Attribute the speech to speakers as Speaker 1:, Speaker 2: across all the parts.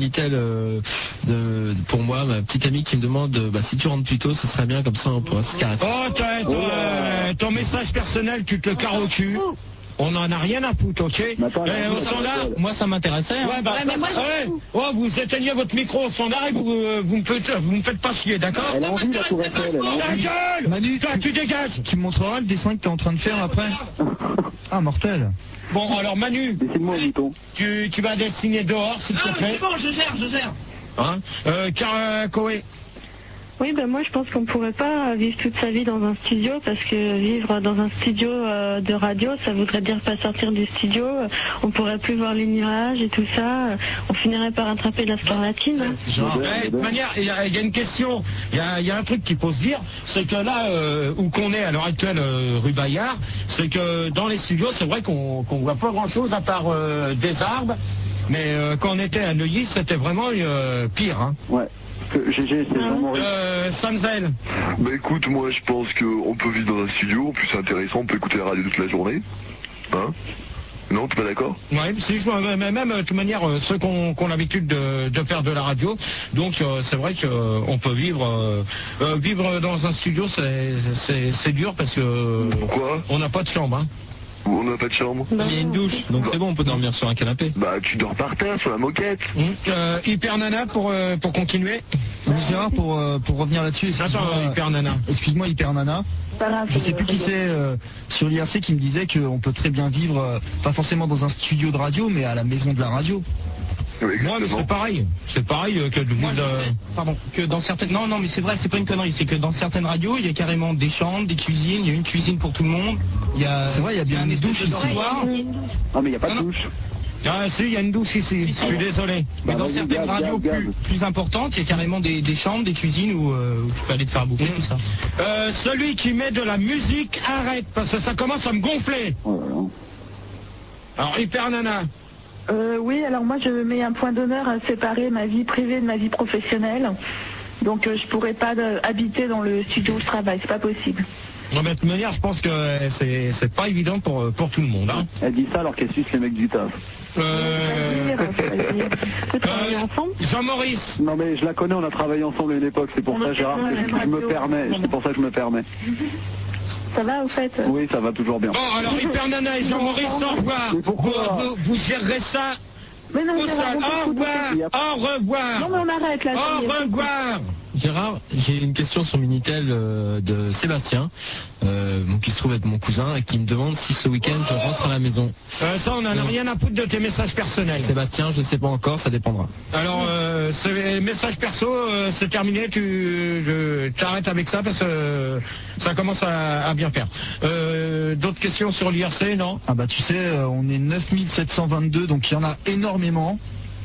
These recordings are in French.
Speaker 1: Minitel pour moi, ma petite amie qui me demande si tu rentres plus tôt, ce serait bien, comme ça on pourra se caresser.
Speaker 2: Oh, ton message personnel, tu te le carres au cul. On en a rien à foutre, ok? Au standard, moi ça m'intéressait. Hein.
Speaker 3: Mais moi,
Speaker 2: vous éteignez votre micro au standard et vous me faites pas chier, d'accord?
Speaker 4: Elle a envie, la tour Eiffel.
Speaker 2: Ta gueule!
Speaker 5: Manu,
Speaker 2: toi, tu dégages!
Speaker 5: Tu me montreras le dessin que t'es en train de faire après? Ah, mortel.
Speaker 2: Bon, alors Manu,
Speaker 4: dessine-moi un bouton.
Speaker 2: Tu vas dessiner dehors, s'il te plaît.
Speaker 3: c'est bon, je gère.
Speaker 2: Hein? Koé.
Speaker 6: Oui, moi je pense qu'on ne pourrait pas vivre toute sa vie dans un studio, parce que vivre dans un studio de radio, ça voudrait dire pas sortir du studio, on pourrait plus voir les nuages et tout ça, on finirait par attraper de la scarlatine.
Speaker 2: De toute manière, il y a une question, il y a un truc qu'il faut se dire, c'est que là où qu'on est à l'heure actuelle rue Bayard, c'est que dans les studios, c'est vrai qu'on voit pas grand chose à part des arbres, mais quand on était à Neuilly, c'était vraiment pire. Hein.
Speaker 4: Ouais. GG, c'est Jean-Maurice.
Speaker 2: Samzel.
Speaker 7: Bah écoute, moi je pense qu'on peut vivre dans un studio, en plus c'est intéressant, on peut écouter la radio toute la journée. Hein? Non, t'es pas d'accord?
Speaker 2: Ouais, si je vois, même de toute manière, ceux qui ont l'habitude de faire de la radio, donc c'est vrai qu'on peut vivre dans un studio, c'est dur parce que
Speaker 7: Pourquoi?
Speaker 2: On n'a pas de chambre. Hein.
Speaker 7: On n'a pas de chambre.
Speaker 1: Il y a une douche, donc c'est bon, on peut dormir sur un canapé.
Speaker 7: Bah tu dors par terre, sur la moquette.
Speaker 2: Hyper Nana pour continuer.
Speaker 5: Gérard, pour revenir là-dessus,
Speaker 2: Hyper Nana.
Speaker 5: Excuse-moi, Hyper Nana. Je sais plus qui c'est sur l'IRC qui me disait qu'on peut très bien vivre, pas forcément dans un studio de radio, mais à la maison de la radio.
Speaker 2: Moi, mais c'est pareil. C'est pareil que
Speaker 8: Pardon, que dans certaines... Non, mais c'est vrai, c'est pas une connerie. C'est que dans certaines radios, il y a carrément des chambres, des cuisines, il y a une cuisine pour tout le monde.
Speaker 5: C'est vrai, il y a bien une douche ici.
Speaker 4: Ah, mais il n'y a pas de douche.
Speaker 2: Ah si, il y a une douche ici, je suis désolé.
Speaker 8: Mais dans certaines radios plus importantes, il y a carrément des chambres, des cuisines où tu peux aller te faire bouffer, tout ça.
Speaker 2: Celui qui met de la musique, arrête, parce que ça commence à me gonfler. Alors, Hyper Nana.
Speaker 6: Oui, alors moi je mets un point d'honneur à séparer ma vie privée de ma vie professionnelle. Donc je pourrais pas habiter dans le studio où je travaille, c'est pas possible.
Speaker 2: Non, mais de toute manière, je pense que c'est pas évident pour tout le monde. Hein.
Speaker 4: Elle dit ça alors qu'elle suce les mecs du taf.
Speaker 2: Jean-Maurice.
Speaker 4: Non mais je la connais, on a travaillé ensemble à une époque, c'est pour ça Gérard, je me permets, c'est pour ça que je me permets.
Speaker 6: Ça va au fait?
Speaker 4: Oui, ça va toujours bien.
Speaker 2: Bon, alors Hyper Nana et Jean-Maurice, au revoir. Vous gérerez ça.
Speaker 6: Mais non,
Speaker 2: au revoir.
Speaker 6: Non mais on arrête là.
Speaker 2: Au revoir.
Speaker 1: Gérard, j'ai une question sur Minitel de Sébastien, qui se trouve être mon cousin, et qui me demande si ce week-end je rentre à la maison.
Speaker 2: Ça, on n'en a rien à foutre de tes messages personnels.
Speaker 1: Sébastien, je sais pas encore, ça dépendra.
Speaker 2: Alors, ces messages perso, c'est terminé, tu t'arrêtes avec ça parce que ça commence à bien faire. D'autres questions sur l'IRC, non?
Speaker 5: Ah bah tu sais, on est 9722, donc il y en a énormément.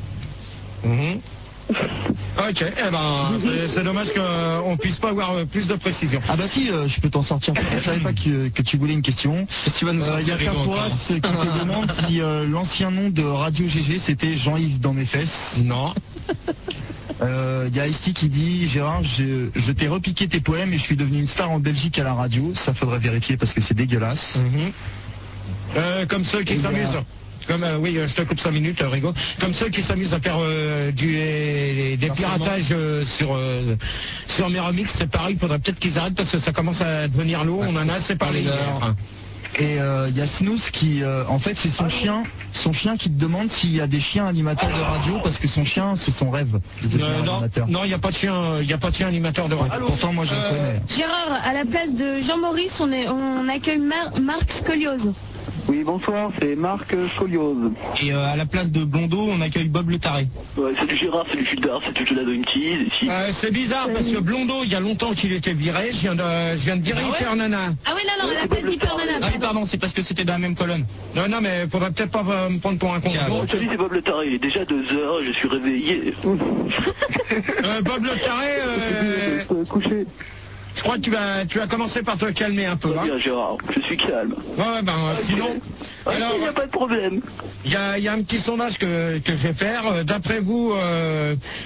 Speaker 2: Ok, c'est dommage qu'on puisse pas avoir plus de précision.
Speaker 5: Ah bah si, je peux t'en sortir. Je savais pas que tu voulais une question.
Speaker 1: Tu vas nous
Speaker 5: il y a Carpois qui te demande si l'ancien nom de Radio GG c'était Jean-Yves dans mes fesses.
Speaker 2: Non.
Speaker 5: Il y a Isti qui dit Gérard, je t'ai repiqué tes poèmes et je suis devenu une star en Belgique à la radio. Ça faudrait vérifier parce que c'est dégueulasse.
Speaker 2: Comme ceux qui s'amusent. Oui, je te coupe 5 minutes, Rigo. Comme ceux qui s'amusent à faire des piratages sur mes remix, c'est pareil, il faudrait peut-être qu'ils arrêtent parce que ça commence à devenir lourd, on en a assez parlé hier.
Speaker 5: Et il y a Snooze qui, en fait, c'est son chien qui te demande s'il y a des chiens animateurs de radio parce que son chien, c'est son rêve de devenir animateur.
Speaker 2: Non, il n'y a pas de chien animateur de radio.
Speaker 5: Pourtant, moi, je le connais.
Speaker 3: Gérard, à la place de Jean-Maurice, on accueille Marc Scoliose.
Speaker 4: Oui, bonsoir, c'est Marc Scoliose.
Speaker 8: Et à la place de Blondeau, on accueille Bob le Taré.
Speaker 4: Ouais, salut Gérard, salut Gildard, salut Jonathan Keys.
Speaker 2: C'est bizarre parce que Blondeau, il y a longtemps qu'il était viré, je viens de virer Hyper Nana.
Speaker 3: Ah oui, non, à la place d'Hyper Nana.
Speaker 8: Ah oui, pardon, c'est parce que c'était dans la même colonne.
Speaker 2: Non, mais faudrait peut-être pas me prendre pour un con.
Speaker 4: Salut, c'est Bob le Taré, il est déjà 2h, je suis réveillé.
Speaker 2: Bob le Taré,
Speaker 4: couché.
Speaker 2: Je crois que tu vas commencer par te calmer un peu.
Speaker 4: Bien, Gérard, je suis calme.
Speaker 2: Ouais, sinon...
Speaker 4: Alors, il n'y a pas de problème.
Speaker 2: Il y a un petit sondage que je vais faire. D'après vous,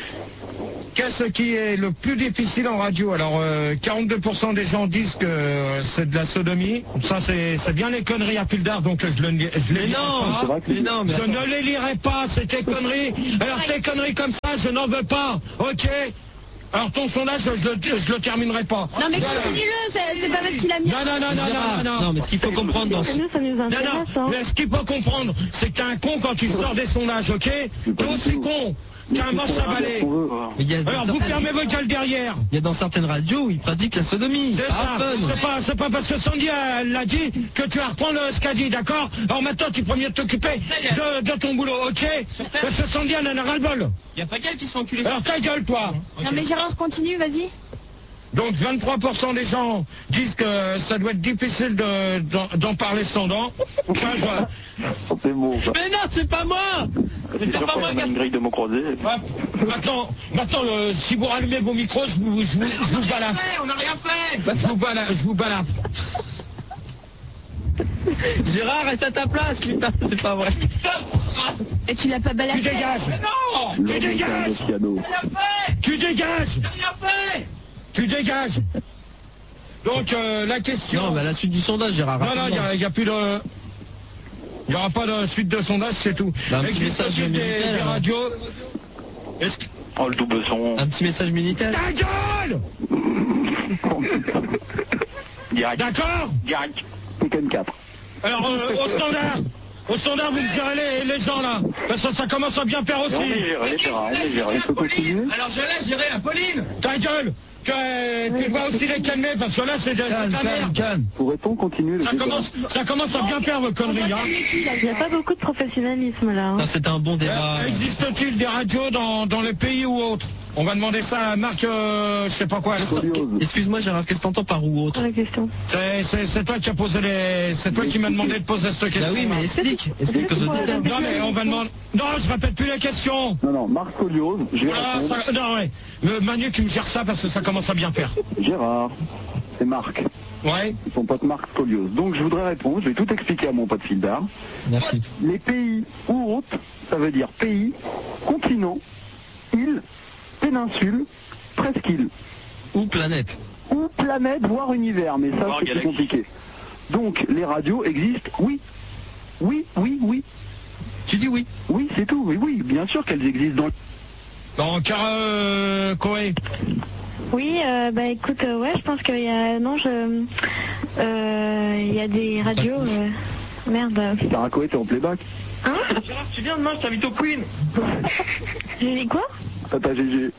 Speaker 2: Qu'est-ce qui est le plus difficile en radio? Alors, 42% des gens disent que c'est de la sodomie. Ça, c'est bien les conneries à Pildar, donc je les lirai pas. Je ne les lirai pas, c'est tes conneries. Alors, tes conneries comme ça, je n'en veux pas. Ok? Alors ton sondage, je le terminerai pas.
Speaker 3: Non mais continue-le, c'est pas parce qu'il a mis...
Speaker 1: Non, mais ce qu'il faut comprendre dans ce...
Speaker 2: Mais ce qu'il faut comprendre, c'est que t'es un con quand tu sors des sondages, ok? Toi aussi con. T'es un manche à balai. Alors vous fermez vos gueules derrière.
Speaker 1: Il y a dans certaines radios où ils pratiquent la sodomie.
Speaker 2: C'est ça. C'est pas parce que Sandy elle l'a dit que tu vas reprendre ce qu'a dit, d'accord? Alors maintenant tu peux mieux t'occuper de ton boulot, ok? Parce que Sandy elle en a ras-le-bol.
Speaker 8: Il y a pas qu'elle qui se fait enculer.
Speaker 2: Alors ta gueule toi.
Speaker 3: Non mais Gérard, continue, vas-y.
Speaker 2: Donc 23% des gens disent que ça doit être difficile d'en parler sans dents. Enfin,
Speaker 4: c'est bon, ça.
Speaker 8: Mais non, c'est pas moi.
Speaker 4: C'est pas moi qui a une grille de mots croisés.
Speaker 2: Maintenant, si vous rallumez vos micros, je vous balade.
Speaker 8: On n'a rien fait.
Speaker 2: Je vous balade.
Speaker 8: Gérard, reste à ta place, putain, c'est pas vrai.
Speaker 3: Et tu l'as pas baladé.
Speaker 2: Tu dégages.
Speaker 8: Non.
Speaker 2: Tu dégages. Tu dégages. Tu dégages. Donc la question...
Speaker 1: Non, mais à la suite du sondage, Gérard.
Speaker 2: Non, il n'y a plus de... Il n'y aura pas de suite de sondage, c'est tout.
Speaker 1: Un petit message
Speaker 2: des radios...
Speaker 4: Oh, le double son.
Speaker 1: Un petit message militaire.
Speaker 2: Ta gueule. D'accord.
Speaker 4: Direct. Tekken 4.
Speaker 2: Alors, au standard, vous me gérez les gens là. Parce que ça commence à bien faire aussi.
Speaker 4: On est géré. Il faut continuer.
Speaker 8: Alors je laisse gérer Apolline.
Speaker 2: Ta gueule. Tu dois aussi les calmer parce que là c'est de ta merde.
Speaker 5: Calme.
Speaker 4: Pourrait-on continuer le
Speaker 2: Ça commence à bien faire vos conneries. Hein.
Speaker 6: Il n'y a pas beaucoup de professionnalisme là.
Speaker 1: Ça, c'était un bon débat.
Speaker 2: Existe-t-il des radios dans les pays ou autres? On va demander ça à Marc, je sais pas quoi.
Speaker 1: Excuse-moi Gérard, qu'est-ce que t'entends par ou autre?
Speaker 2: C'est toi qui as posé c'est toi qui m'as demandé de poser cette question.
Speaker 1: Bah oui, mais explique aux auditeurs.
Speaker 2: Non mais on va demander... Non, je répète plus les questions.
Speaker 4: Non, Marc Coliose, je vais répondre.
Speaker 2: Non, ouais. Manu, tu me gères ça parce que ça commence à bien faire.
Speaker 4: Gérard, c'est Marc.
Speaker 2: Ouais.
Speaker 4: Son pote Marc Coliose. Donc je voudrais répondre, je vais tout expliquer à mon pote Fildar.
Speaker 1: Merci.
Speaker 4: Les pays ou autres, ça veut dire pays, continent, île, péninsule, presqu'île.
Speaker 1: Ou planète.
Speaker 4: Ou planète, voire univers, mais ça c'est plus compliqué. Donc les radios existent, oui. Oui.
Speaker 1: Tu dis oui?
Speaker 4: Oui, c'est tout, oui, bien sûr qu'elles existent dans...
Speaker 2: Donc, Koé.
Speaker 6: Oui, bah écoute, ouais, je pense qu'il y a... Non, il y a des radios... Merde.
Speaker 4: Sarah Koé, t'es en playback?
Speaker 6: Hein?
Speaker 8: Gérard, tu viens demain, je t'invite au Queen.
Speaker 6: J'ai dit quoi?
Speaker 4: Tata GG.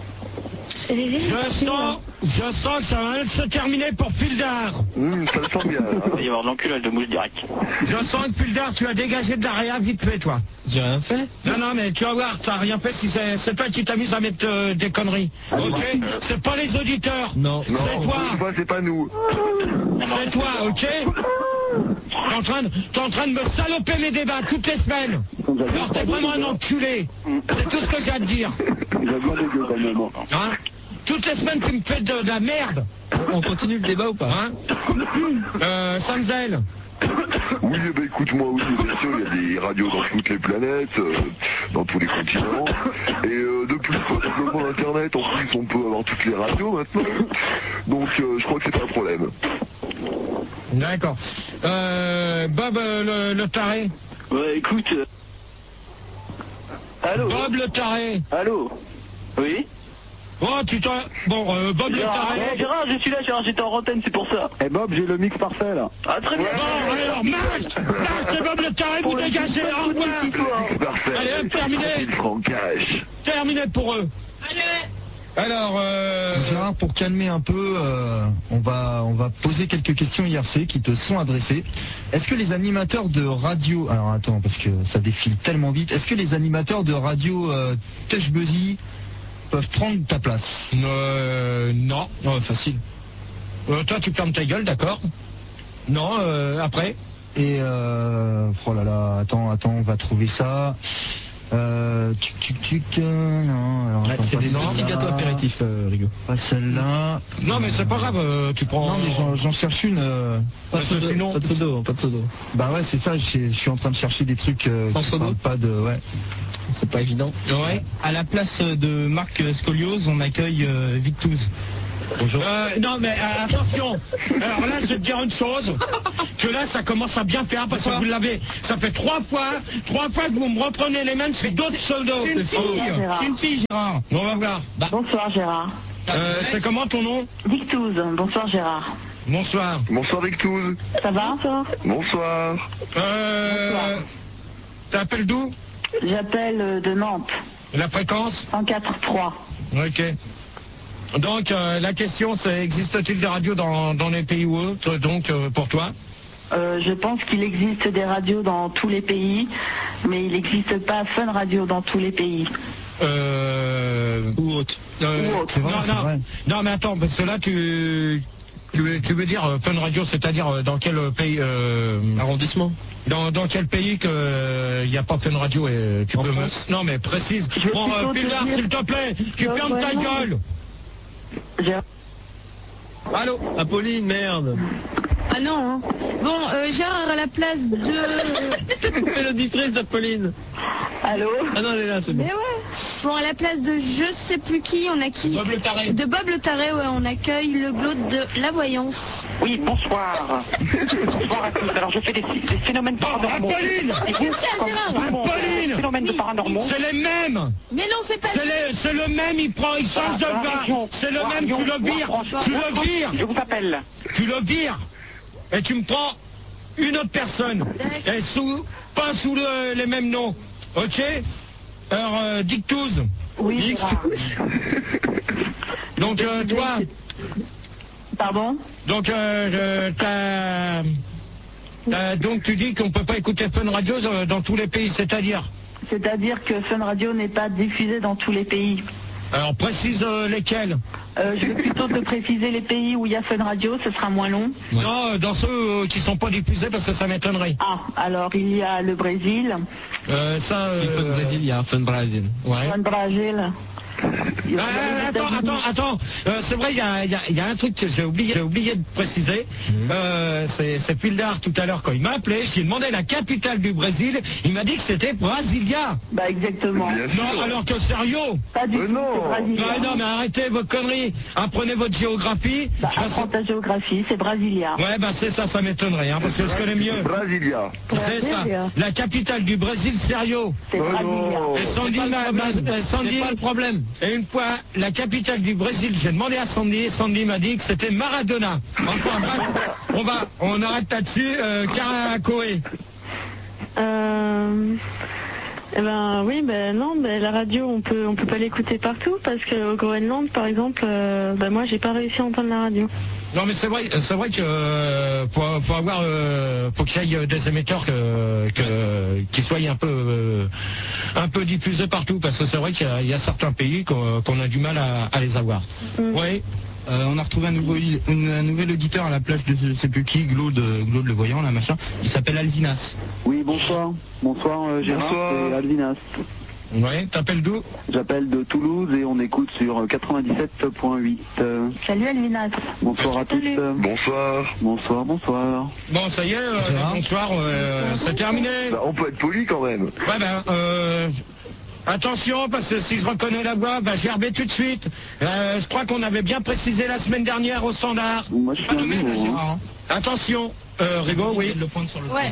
Speaker 2: Je sens que ça va se terminer pour Pildar.
Speaker 4: Ça le sent bien.
Speaker 9: Il va y avoir de l'enculage de mouche direct.
Speaker 2: Je sens que Pildar, tu as dégagé de la réa vite fait, toi.
Speaker 1: J'ai rien fait.
Speaker 2: Non, mais tu vas voir, t'as rien fait si c'est toi qui t'amuses à mettre des conneries. Ok? C'est pas les auditeurs.
Speaker 1: Non.
Speaker 2: C'est toi.
Speaker 7: C'est pas nous.
Speaker 2: C'est toi, ok? T'es en train de me saloper mes débats toutes les semaines. Alors t'es vraiment un enculé. C'est tout ce que j'ai à te dire.
Speaker 4: Il a bien dégueu quand même.
Speaker 2: Hein? Toutes les semaines tu me fais de la merde.
Speaker 1: On continue le débat ou pas?
Speaker 2: Hein? Samzel.
Speaker 7: Oui, écoute, moi aussi, bien sûr, il y a des radios dans toutes les planètes, dans tous les continents. Et depuis le développement d'Internet, en plus, on peut avoir toutes les radios maintenant. Donc, je crois que c'est pas un problème.
Speaker 2: D'accord. Bob le taré.
Speaker 9: Ouais, écoute... Allô?
Speaker 2: Bob le taré.
Speaker 9: Allô? Oui?
Speaker 2: Oh, Bon, Bob le taré.
Speaker 9: Gérard, je suis là, Gérard, j'étais en antenne, c'est pour ça.
Speaker 4: Eh Bob, j'ai le mix parfait là.
Speaker 9: Ah, très bien.
Speaker 2: Bon, alors, Marc, c'est Bob le taré, vous dégagez, au revoir.
Speaker 7: Parfait.
Speaker 2: Allez, hop, terminé. Terminé pour eux.
Speaker 8: Allez.
Speaker 2: Alors,
Speaker 5: Gérard, pour calmer un peu, on va poser quelques questions IRC qui te sont adressées. Est-ce que les animateurs de radio... Alors attends, parce que ça défile tellement vite. Est-ce que les animateurs de radio Touch Buzzy peuvent prendre ta place?
Speaker 2: Non, facile. Toi, tu fermes ta gueule, d'accord? Non, après.
Speaker 5: Et oh là là, attends, on va trouver ça. Non, alors,
Speaker 1: Là,
Speaker 5: attends,
Speaker 1: c'est
Speaker 5: pas
Speaker 1: des petits
Speaker 5: celle-là.
Speaker 1: gâteaux apéritifs, Rigo.
Speaker 5: Pas celle-là.
Speaker 2: Non, mais c'est pas grave, tu prends.
Speaker 5: Non, mais j'en cherche une.
Speaker 1: Pas de sodo, pas de sodo, pas de sodo.
Speaker 5: Bah ouais, c'est ça, je suis en train de chercher des trucs
Speaker 1: Sans
Speaker 5: qui
Speaker 1: sodo
Speaker 5: parlent pas de... Ouais.
Speaker 1: C'est pas évident.
Speaker 8: Ouais. À la place de Marc Scoliose, on accueille Victouz.
Speaker 5: Bonjour.
Speaker 2: Non, mais attention. Alors là, je vais te dire une chose. Que là, ça commence à bien faire parce que vous l'avez. Ça fait trois fois que vous me reprenez les mêmes sur d'autres pseudos.
Speaker 8: C'est une fille, c'est une fille, Gérard.
Speaker 2: On va voir.
Speaker 6: Bonsoir Gérard.
Speaker 2: C'est comment ton nom?
Speaker 6: Victouz, bonsoir Gérard.
Speaker 2: Bonsoir.
Speaker 7: Bonsoir Victouz.
Speaker 6: Ça va?
Speaker 7: Bonsoir.
Speaker 2: T'appelles d'où?
Speaker 6: J'appelle de Nantes,
Speaker 2: La fréquence?
Speaker 6: 104.3.
Speaker 2: Ok. Donc la question c'est existe-t-il des radios dans les pays ou autres donc pour toi?
Speaker 6: Je pense qu'il existe des radios dans tous les pays, mais il n'existe pas Fun Radio dans tous les pays.
Speaker 1: Ou autre.
Speaker 5: C'est vrai, c'est vrai.
Speaker 2: Non mais attends, parce que là tu veux dire Fun Radio, c'est-à-dire dans quel pays
Speaker 1: Arrondissement.
Speaker 2: Dans quel pays que il n'y a pas Fun Radio et tu
Speaker 1: En
Speaker 2: peux
Speaker 1: France.
Speaker 2: Non mais précise.
Speaker 6: Je vais
Speaker 2: Bon
Speaker 6: plutôt te
Speaker 2: Pildar,
Speaker 6: dire-
Speaker 2: s'il te plaît, tu fermes ta gueule.
Speaker 1: Allô, Apolline, merde.
Speaker 3: Ah non, hein. Bon, Gérard, à la place de...
Speaker 1: T'as coupé l'auditrice, Apolline.
Speaker 6: Allô?
Speaker 1: Ah non, elle est là, c'est bon.
Speaker 3: Mais ouais. Bon, à la place de je sais plus qui, on a qui?
Speaker 2: Bob le taré.
Speaker 3: De Bob le Taré, ouais, on accueille le glaude de la voyance.
Speaker 9: Oui, bonsoir. Bonsoir à tous. Alors, je fais des phénomènes paranormaux.
Speaker 2: Apolline.
Speaker 3: Tiens, Gérard.
Speaker 2: Apolline.
Speaker 9: Phénomènes de paranormaux.
Speaker 2: C'est les mêmes.
Speaker 3: Mais non, c'est pas...
Speaker 2: C'est le même, il change de gars. C'est le même, tu le vires. Tu le vires.
Speaker 9: Je vous appelle.
Speaker 2: Tu le vires. Et tu me prends une autre personne. Et pas sous les mêmes noms. Ok? Alors, Dictouz.
Speaker 6: Oui,
Speaker 2: Dix.
Speaker 6: Gérard.
Speaker 2: Donc, toi.
Speaker 6: Pardon?
Speaker 2: Donc, donc tu dis qu'on peut pas écouter Fun Radio dans tous les pays, c'est-à-dire?
Speaker 6: C'est-à-dire que Fun Radio n'est pas diffusé dans tous les pays.
Speaker 2: Alors, précise lesquels?
Speaker 6: Je vais plutôt te préciser les pays où il y a Fun Radio, ce sera moins long.
Speaker 2: Non, dans ceux qui sont pas diffusés parce que ça m'étonnerait.
Speaker 6: Ah, alors il y a le Brésil,
Speaker 2: Ça.
Speaker 1: Fun Brésil, il y a Fun Brésil.
Speaker 2: Ouais.
Speaker 6: Fun Brésil. Il y a les États-Unis.
Speaker 2: Attends. C'est vrai, il y a un truc que j'ai oublié de préciser. C'est Pildar tout à l'heure quand il m'a appelé. J'ai demandé la capitale du Brésil. Il m'a dit que c'était Brasilia.
Speaker 6: Bah exactement.
Speaker 7: Bien sûr.
Speaker 2: Non, alors que sérieux.
Speaker 6: Pas du tout,
Speaker 7: non.
Speaker 6: c'est Brasilia.
Speaker 2: Non, mais arrêtez vos conneries. Apprenez votre géographie.
Speaker 6: Bah, apprends ta géographie, c'est Brasilia.
Speaker 2: Ouais, bah c'est ça m'étonnerait, hein, parce que je connais mieux.
Speaker 7: Brasilia.
Speaker 2: C'est ça.
Speaker 6: Brasilia.
Speaker 2: La capitale du Brésil, sérieux.
Speaker 6: C'est
Speaker 7: Oh
Speaker 6: Brasilia.
Speaker 7: non.
Speaker 2: Et Sandy Sandy,
Speaker 1: C'est pas le problème.
Speaker 2: et une fois, la capitale du Brésil, j'ai demandé à Sandy m'a dit que c'était Maradona. Enfin, bref, on arrête là-dessus, Caracoé.
Speaker 6: Eh ben oui, ben non, ben la radio on peut pas l'écouter partout parce que au Groenland par exemple, ben moi j'ai pas réussi à entendre la radio.
Speaker 2: Non mais c'est vrai que faut avoir faut qu'il y ait des émetteurs qui soient un peu diffusés partout parce que c'est vrai qu'il y a certains pays qu'on a du mal à les avoir. Oui.
Speaker 8: On a retrouvé un nouvel auditeur à la plage de je sais plus qui, Glaude le voyant, là, machin. Il s'appelle Alvinas.
Speaker 4: Oui, bonsoir. Bonsoir Gérard,
Speaker 7: Bonsoir.
Speaker 4: c'est Alvinas.
Speaker 2: Ouais, t'appelles d'où?
Speaker 4: J'appelle de Toulouse et on écoute sur 97.8.
Speaker 6: Salut Alvinas.
Speaker 4: Bonsoir à tous.
Speaker 6: Salut.
Speaker 4: Bonsoir. Bonsoir.
Speaker 2: Bon, ça y est, bonsoir, c'est terminé.
Speaker 7: Bah, on peut être poli quand même.
Speaker 2: Ouais, attention, parce que si je reconnais la voix, j'ai herbé tout de suite. Je crois qu'on avait bien précisé la semaine dernière au standard.
Speaker 4: Moi je suis un nouveau. Hein.
Speaker 2: Attention, Rigaud, oui.
Speaker 8: Le pointe sur le
Speaker 3: Ouais.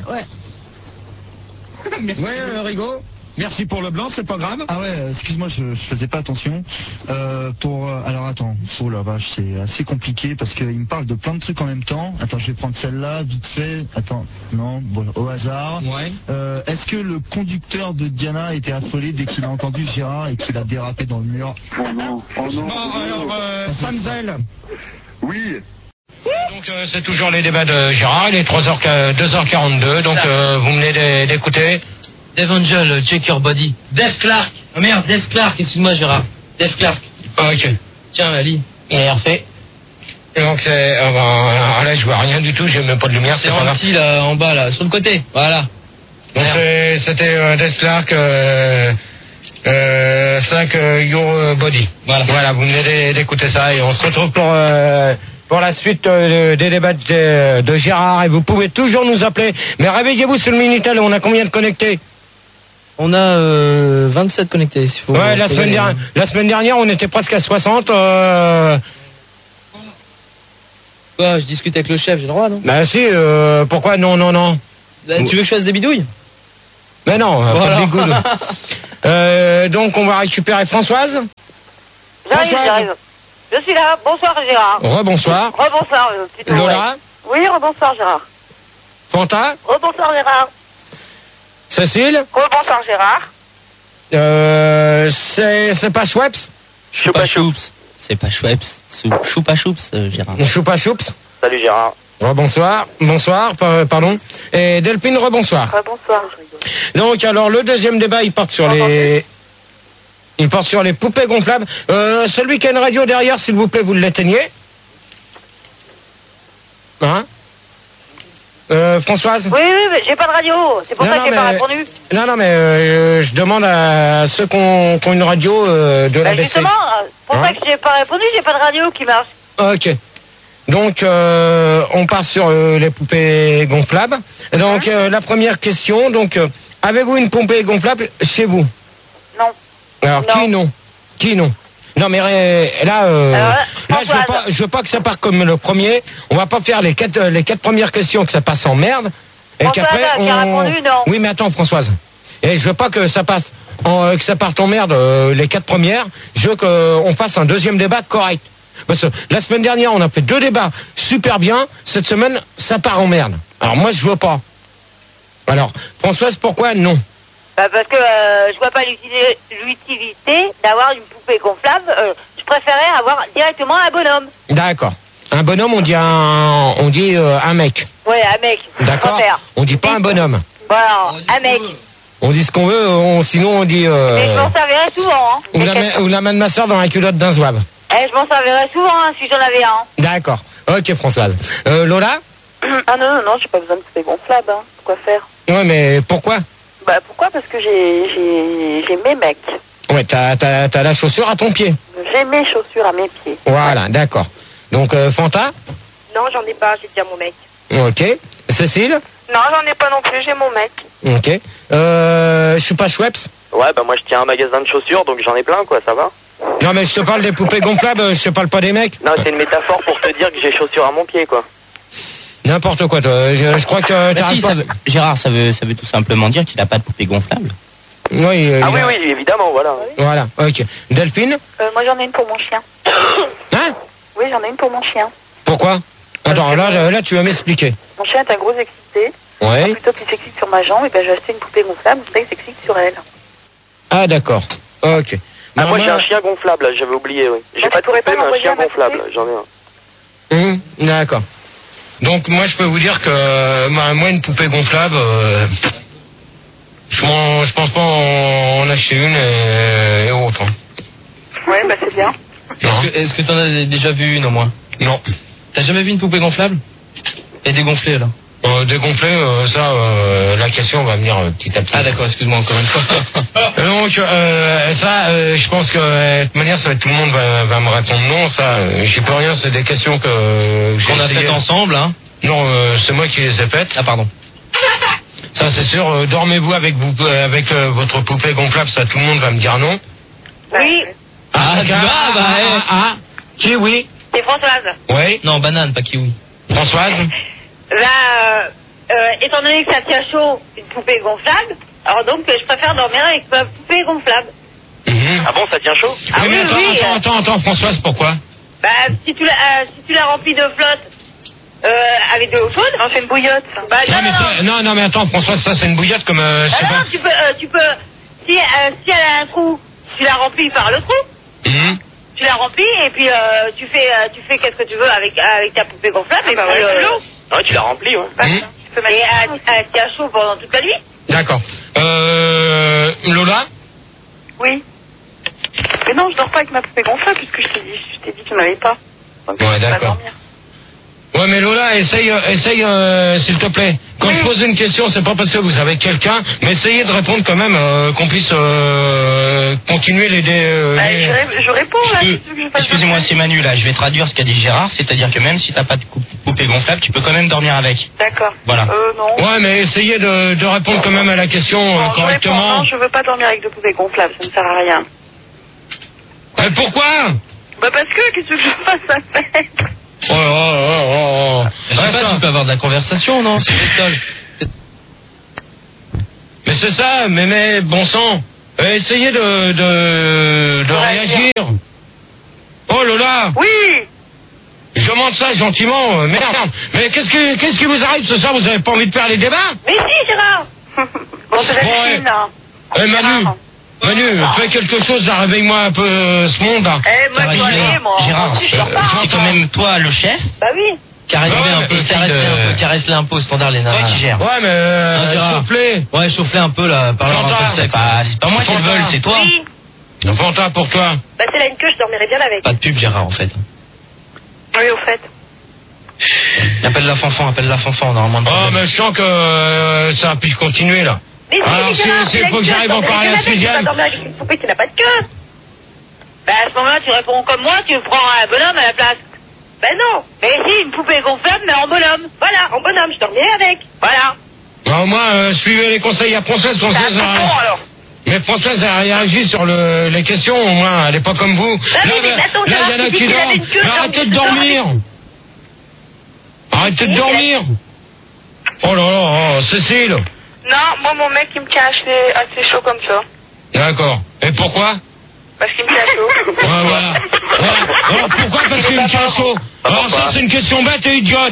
Speaker 2: Ouais, Rigaud. Merci pour le blanc, c'est pas grave.
Speaker 5: Ah ouais, excuse-moi, je faisais pas attention. Alors attends, oh la vache, c'est assez compliqué parce qu'il me parle de plein de trucs en même temps. Attends, je vais prendre celle-là, vite fait. Attends, non, bon, au hasard.
Speaker 2: Ouais.
Speaker 5: Est-ce que le conducteur de Diana était affolé dès qu'il a entendu Gérard et qu'il a dérapé dans le mur?
Speaker 4: Oh non.
Speaker 2: Bon, alors, Samzel.
Speaker 7: Oui.
Speaker 2: Donc, c'est toujours les débats de Gérard, il est 2h42, donc vous venez d'écouter.
Speaker 10: Dave Angel, Check Your Body. Dave Clark. Oh merde, Dave Clark, excuse-moi Gérard. Dave Clark.
Speaker 2: Ok.
Speaker 10: Tiens, Ali. Il a refait.
Speaker 2: Et donc, là, je vois rien du tout, j'ai même pas de lumière,
Speaker 10: C'est en petit là, en bas là, sur le côté. Voilà.
Speaker 2: Donc c'était Des Clark, 5 Your Body. Voilà, vous venez d'écouter ça et on se retrouve pour la suite des débats de Gérard. Et vous pouvez toujours nous appeler. Mais réveillez-vous sur le Minitel, on a combien de connectés?
Speaker 11: On a 27 connectés.
Speaker 2: Ouais, la semaine dernière, on était presque à 60.
Speaker 11: Ouais, je discute avec le chef, j'ai le droit, non?
Speaker 2: Bah si, pourquoi non?
Speaker 11: Tu veux que je fasse des bidouilles?
Speaker 2: Mais non,
Speaker 11: voilà.
Speaker 2: pas de bigoud. Donc on va récupérer Françoise.
Speaker 12: J'arrive. Je suis là. Bonsoir Gérard.
Speaker 2: Rebonsoir.
Speaker 12: Rebonsoir.
Speaker 2: Lola.
Speaker 12: Oui, rebonsoir Gérard.
Speaker 2: Fanta.
Speaker 12: Rebonsoir Gérard.
Speaker 2: Cécile.
Speaker 12: Rebonsoir Gérard.
Speaker 2: C'est pas Schweppes.
Speaker 11: Choupa Choups. C'est pas Schweppes. Choupa Choups, Gérard.
Speaker 2: Choupa Choups.
Speaker 13: Salut Gérard.
Speaker 2: Rebonsoir. Bonsoir, pardon. Et Delphine, rebonsoir.
Speaker 12: Rebonsoir.
Speaker 2: Donc alors le deuxième débat, il porte sur les poupées gonflables. Celui qui a une radio derrière, s'il vous plaît, vous l'éteignez. Hein? Françoise?
Speaker 12: Oui, mais j'ai pas de radio. C'est pour ça que j'ai pas répondu.
Speaker 2: Non, mais je demande à ceux qui ont une radio de la baisser.
Speaker 12: Justement, pour ça que j'ai pas répondu, j'ai pas de radio qui marche.
Speaker 2: Ok. Donc, on part sur les poupées gonflables. Donc, la première question, donc, avez-vous une poupée gonflable chez vous?
Speaker 12: Non.
Speaker 2: Alors, Qui non? Non, mais là, je veux pas que ça parte comme le premier. On va pas faire les quatre premières questions que ça passe en merde. Et qu'après,
Speaker 12: qui a répondu, non.
Speaker 2: Oui, mais attends, Françoise. Et je veux pas que ça passe que ça parte en merde les 4 premières. Je veux qu'on fasse un deuxième débat correct. Parce que la semaine dernière, on a fait 2 débats super bien. Cette semaine, ça part en merde. Alors moi, je veux pas. Alors, Françoise, pourquoi non?
Speaker 12: Parce que je vois pas l'utilité d'avoir une poupée gonflable. Je préférais avoir directement un bonhomme.
Speaker 2: D'accord. Un bonhomme, on dit un mec.
Speaker 12: Ouais, un mec.
Speaker 2: D'accord. On dit pas un bonhomme.
Speaker 12: Voilà, un mec.
Speaker 2: On dit ce qu'on veut, sinon on dit...
Speaker 12: Mais je m'en servirais souvent.
Speaker 2: Ou la main de ma soeur dans la culotte d'un zouave.
Speaker 12: Je m'en servirais souvent si j'en avais un.
Speaker 2: D'accord. Ok, Françoise. Lola?
Speaker 14: Ah non, j'ai pas besoin de poupée gonflable. Pourquoi faire?
Speaker 2: Ouais, mais pourquoi?
Speaker 14: Bah pourquoi? Parce que j'ai mes mecs.
Speaker 2: Ouais, t'as la chaussure à ton pied.
Speaker 14: J'ai mes chaussures à mes pieds.
Speaker 2: Voilà, d'accord. Donc, Fanta?
Speaker 14: Non, j'en ai pas, j'ai déjà mon mec.
Speaker 2: Ok. Cécile?
Speaker 14: Non, j'en ai pas non plus, j'ai mon mec.
Speaker 2: Ok. Je suis pas Schweppes?
Speaker 13: Ouais, bah moi je tiens un magasin de chaussures, donc j'en ai plein, quoi, ça va?
Speaker 2: Non, mais je te parle des poupées gonflables, je te parle pas des mecs.
Speaker 13: Non, c'est une métaphore pour te dire que j'ai chaussures à mon pied, quoi.
Speaker 2: N'importe quoi, toi. Je crois que...
Speaker 11: Gérard, ça veut tout simplement dire qu'il n'a pas de poupée gonflable.
Speaker 2: Oui,
Speaker 13: oui, évidemment, voilà.
Speaker 2: Voilà, ok. Delphine?
Speaker 14: Moi j'en ai une pour mon chien.
Speaker 2: Hein?
Speaker 14: Oui, j'en ai une pour mon chien.
Speaker 2: Pourquoi? Attends, là tu vas m'expliquer.
Speaker 14: Mon chien est un gros excité.
Speaker 2: Ouais.
Speaker 14: Plutôt qu'il s'excite sur ma jambe, et ben j'ai acheté une poupée gonflable, comme ça il s'excite sur elle.
Speaker 2: Ah d'accord, ok.
Speaker 13: Ah, moi j'ai un chien gonflable, j'avais oublié, oui. J'ai pas de poupée, mais un chien gonflable, j'en ai un.
Speaker 2: D'accord. Donc moi je peux vous dire que moi une poupée gonflable, je pense pas en acheter une et autre.
Speaker 14: Ouais, bah c'est bien.
Speaker 11: Est-ce que t'en as déjà vu une au moins?
Speaker 2: Non.
Speaker 11: T'as jamais vu une poupée gonflable? Et dégonflée alors?
Speaker 2: Dégonflée, la question va venir petit à petit.
Speaker 11: Ah d'accord, excuse-moi encore une fois.
Speaker 2: Donc je pense que de toute manière tout le monde va me répondre non, ça j'y peux rien, c'est des questions que
Speaker 11: qu'on a faites ensemble, hein.
Speaker 2: Non, c'est moi qui les ai faites.
Speaker 11: Ah pardon.
Speaker 2: Ça c'est sûr, dormez-vous avec votre poupée gonflable, ça tout le monde va me dire non.
Speaker 12: Oui.
Speaker 2: Kiwi.
Speaker 12: C'est Françoise.
Speaker 2: Oui.
Speaker 11: Non, banane, pas kiwi.
Speaker 2: Françoise.
Speaker 12: Là, étant donné que ça tient chaud, une poupée gonflable, alors donc je préfère dormir avec ma poupée gonflable.
Speaker 13: Ah bon, ça tient chaud?
Speaker 12: Ah oui,
Speaker 2: attends, Françoise, pourquoi?
Speaker 12: Bah, si tu la remplis de flotte, avec de l'eau chaude.
Speaker 14: Non, c'est une bouillotte.
Speaker 12: Bah,
Speaker 2: non, mais attends, Françoise, ça c'est une bouillotte comme...
Speaker 12: non, tu peux, si elle a un trou, tu la remplis par le trou. Tu la remplis et puis tu fais qu'est-ce que tu veux avec ta poupée gonflable et puis l'eau.
Speaker 13: Ouais, tu la remplis, ouais.
Speaker 12: Et elle tient chaud pendant toute la nuit.
Speaker 2: D'accord. Lola?
Speaker 14: Oui. Mais non, je dors pas avec ma poupée gonflable puisque je t'ai dit que tu n'en avais pas. Donc,
Speaker 2: ouais, d'accord. Ouais, mais Lola, essaye, s'il te plaît. Quand je pose une question, c'est pas parce que vous avez quelqu'un, mais essayez de répondre quand même, qu'on puisse continuer
Speaker 14: Je réponds là.
Speaker 8: Excusez-moi, c'est Manu là. Je vais traduire ce qu'a dit Gérard, c'est-à-dire que même si t'as pas de poupée gonflable, tu peux quand même dormir avec.
Speaker 14: D'accord.
Speaker 8: Voilà.
Speaker 14: Non.
Speaker 2: Ouais, mais essayez de répondre quand même à la question correctement.
Speaker 14: Non, je veux pas dormir avec de poupées gonflables, ça ne sert à rien.
Speaker 2: Mais pourquoi?
Speaker 14: Bah parce que, qu'est-ce que je fasse à faire?
Speaker 8: Je sais pas, tu peux avoir de la conversation, non? C'est le seul.
Speaker 2: Mais c'est ça, mais bon sang. Essayez de réagir. Oh Lola.
Speaker 14: Oui.
Speaker 2: Je demande ça gentiment, merde. Mais qu'est-ce qui vous arrive ce soir? Vous avez pas envie de faire les débats?
Speaker 14: Mais si, Gérard. Bon, c'est la fine, hein.
Speaker 2: Manu, fais quelque chose, là, réveille-moi un peu ce monde, là.
Speaker 8: Gérard, c'est quand même toi le chef?
Speaker 14: Bah oui.
Speaker 11: Caresse-les un peu, standard, les nanas.
Speaker 8: Ouais, qui gère.
Speaker 2: Ouais, mais chauffe-les.
Speaker 11: Ouais, chauffe-les un peu, là.
Speaker 8: C'est pas moi qui le veulle, c'est toi.
Speaker 14: Oui.
Speaker 2: Fanta, pour toi.
Speaker 14: Bah c'est là une queue, je dormirais bien avec.
Speaker 11: Pas de pub, Gérard, en fait.
Speaker 14: Oui, au fait.
Speaker 11: Appelle la fanfan, normalement.
Speaker 2: Oh, mais je sens que ça puisse continuer, là.
Speaker 14: Mais
Speaker 2: alors, il faut que j'arrive encore à la 6e.
Speaker 14: Tu vas dormir avec une poupée qui n'a pas de queue. Bah à ce moment-là, tu réponds comme moi, tu prends un bonhomme à la place. Ben non. Mais si, une poupée gonflable, mais en bonhomme. Voilà, en bonhomme, je dormirai avec. Voilà.
Speaker 2: Bah, au moins, suivez les conseils à Françoise.
Speaker 14: Alors.
Speaker 2: Mais Françoise a réagi sur les questions, au moins, elle est pas comme vous.
Speaker 14: Bah,
Speaker 2: là, il y en a qui dorment. Mais arrêtez de dormir. Arrêtez de dormir. Oh là là, Cécile.
Speaker 14: Non, moi, mon mec, il me tient assez chaud comme ça.
Speaker 2: D'accord. Et pourquoi?
Speaker 14: Parce qu'il me tient chaud.
Speaker 2: Voilà. Alors, pourquoi? Parce qu'il me tient chaud. Alors ça, c'est une question bête et idiote.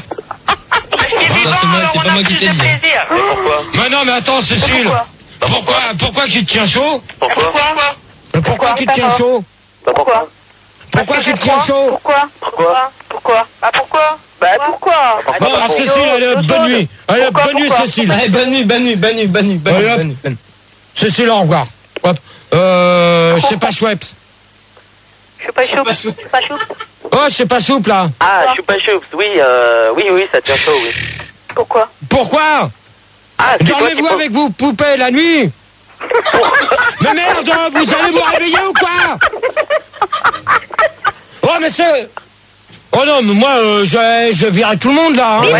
Speaker 11: C'est pas moi qui t'ai dit.
Speaker 13: Mais pourquoi?
Speaker 2: Mais non, mais attends, Cécile. Pourquoi tu te tiens chaud? Pourquoi tu te tiens chaud?
Speaker 13: Pourquoi?
Speaker 2: Pourquoi tu te tiens chaud?
Speaker 14: Pourquoi? Ah, pourquoi? Bah, pourquoi?
Speaker 2: Bon, Cécile, allez, bonne nuit. Allez, bonne nuit, Cécile.
Speaker 11: Allez, bonne nuit.
Speaker 2: Cécile, au revoir. Hop. C'est pas chouette.
Speaker 14: Je suis pas choupe.
Speaker 2: Oh, c'est pas souple, là.
Speaker 13: Ah, choupa choups, oui, ça tient chaud, oui.
Speaker 14: Pourquoi?
Speaker 2: Dormez-vous avec vos poupées la nuit? Mais merde, vous allez vous réveiller ou quoi? Oh, mais c'est... Oh non, mais moi, je virerai tout le monde, là. Hein.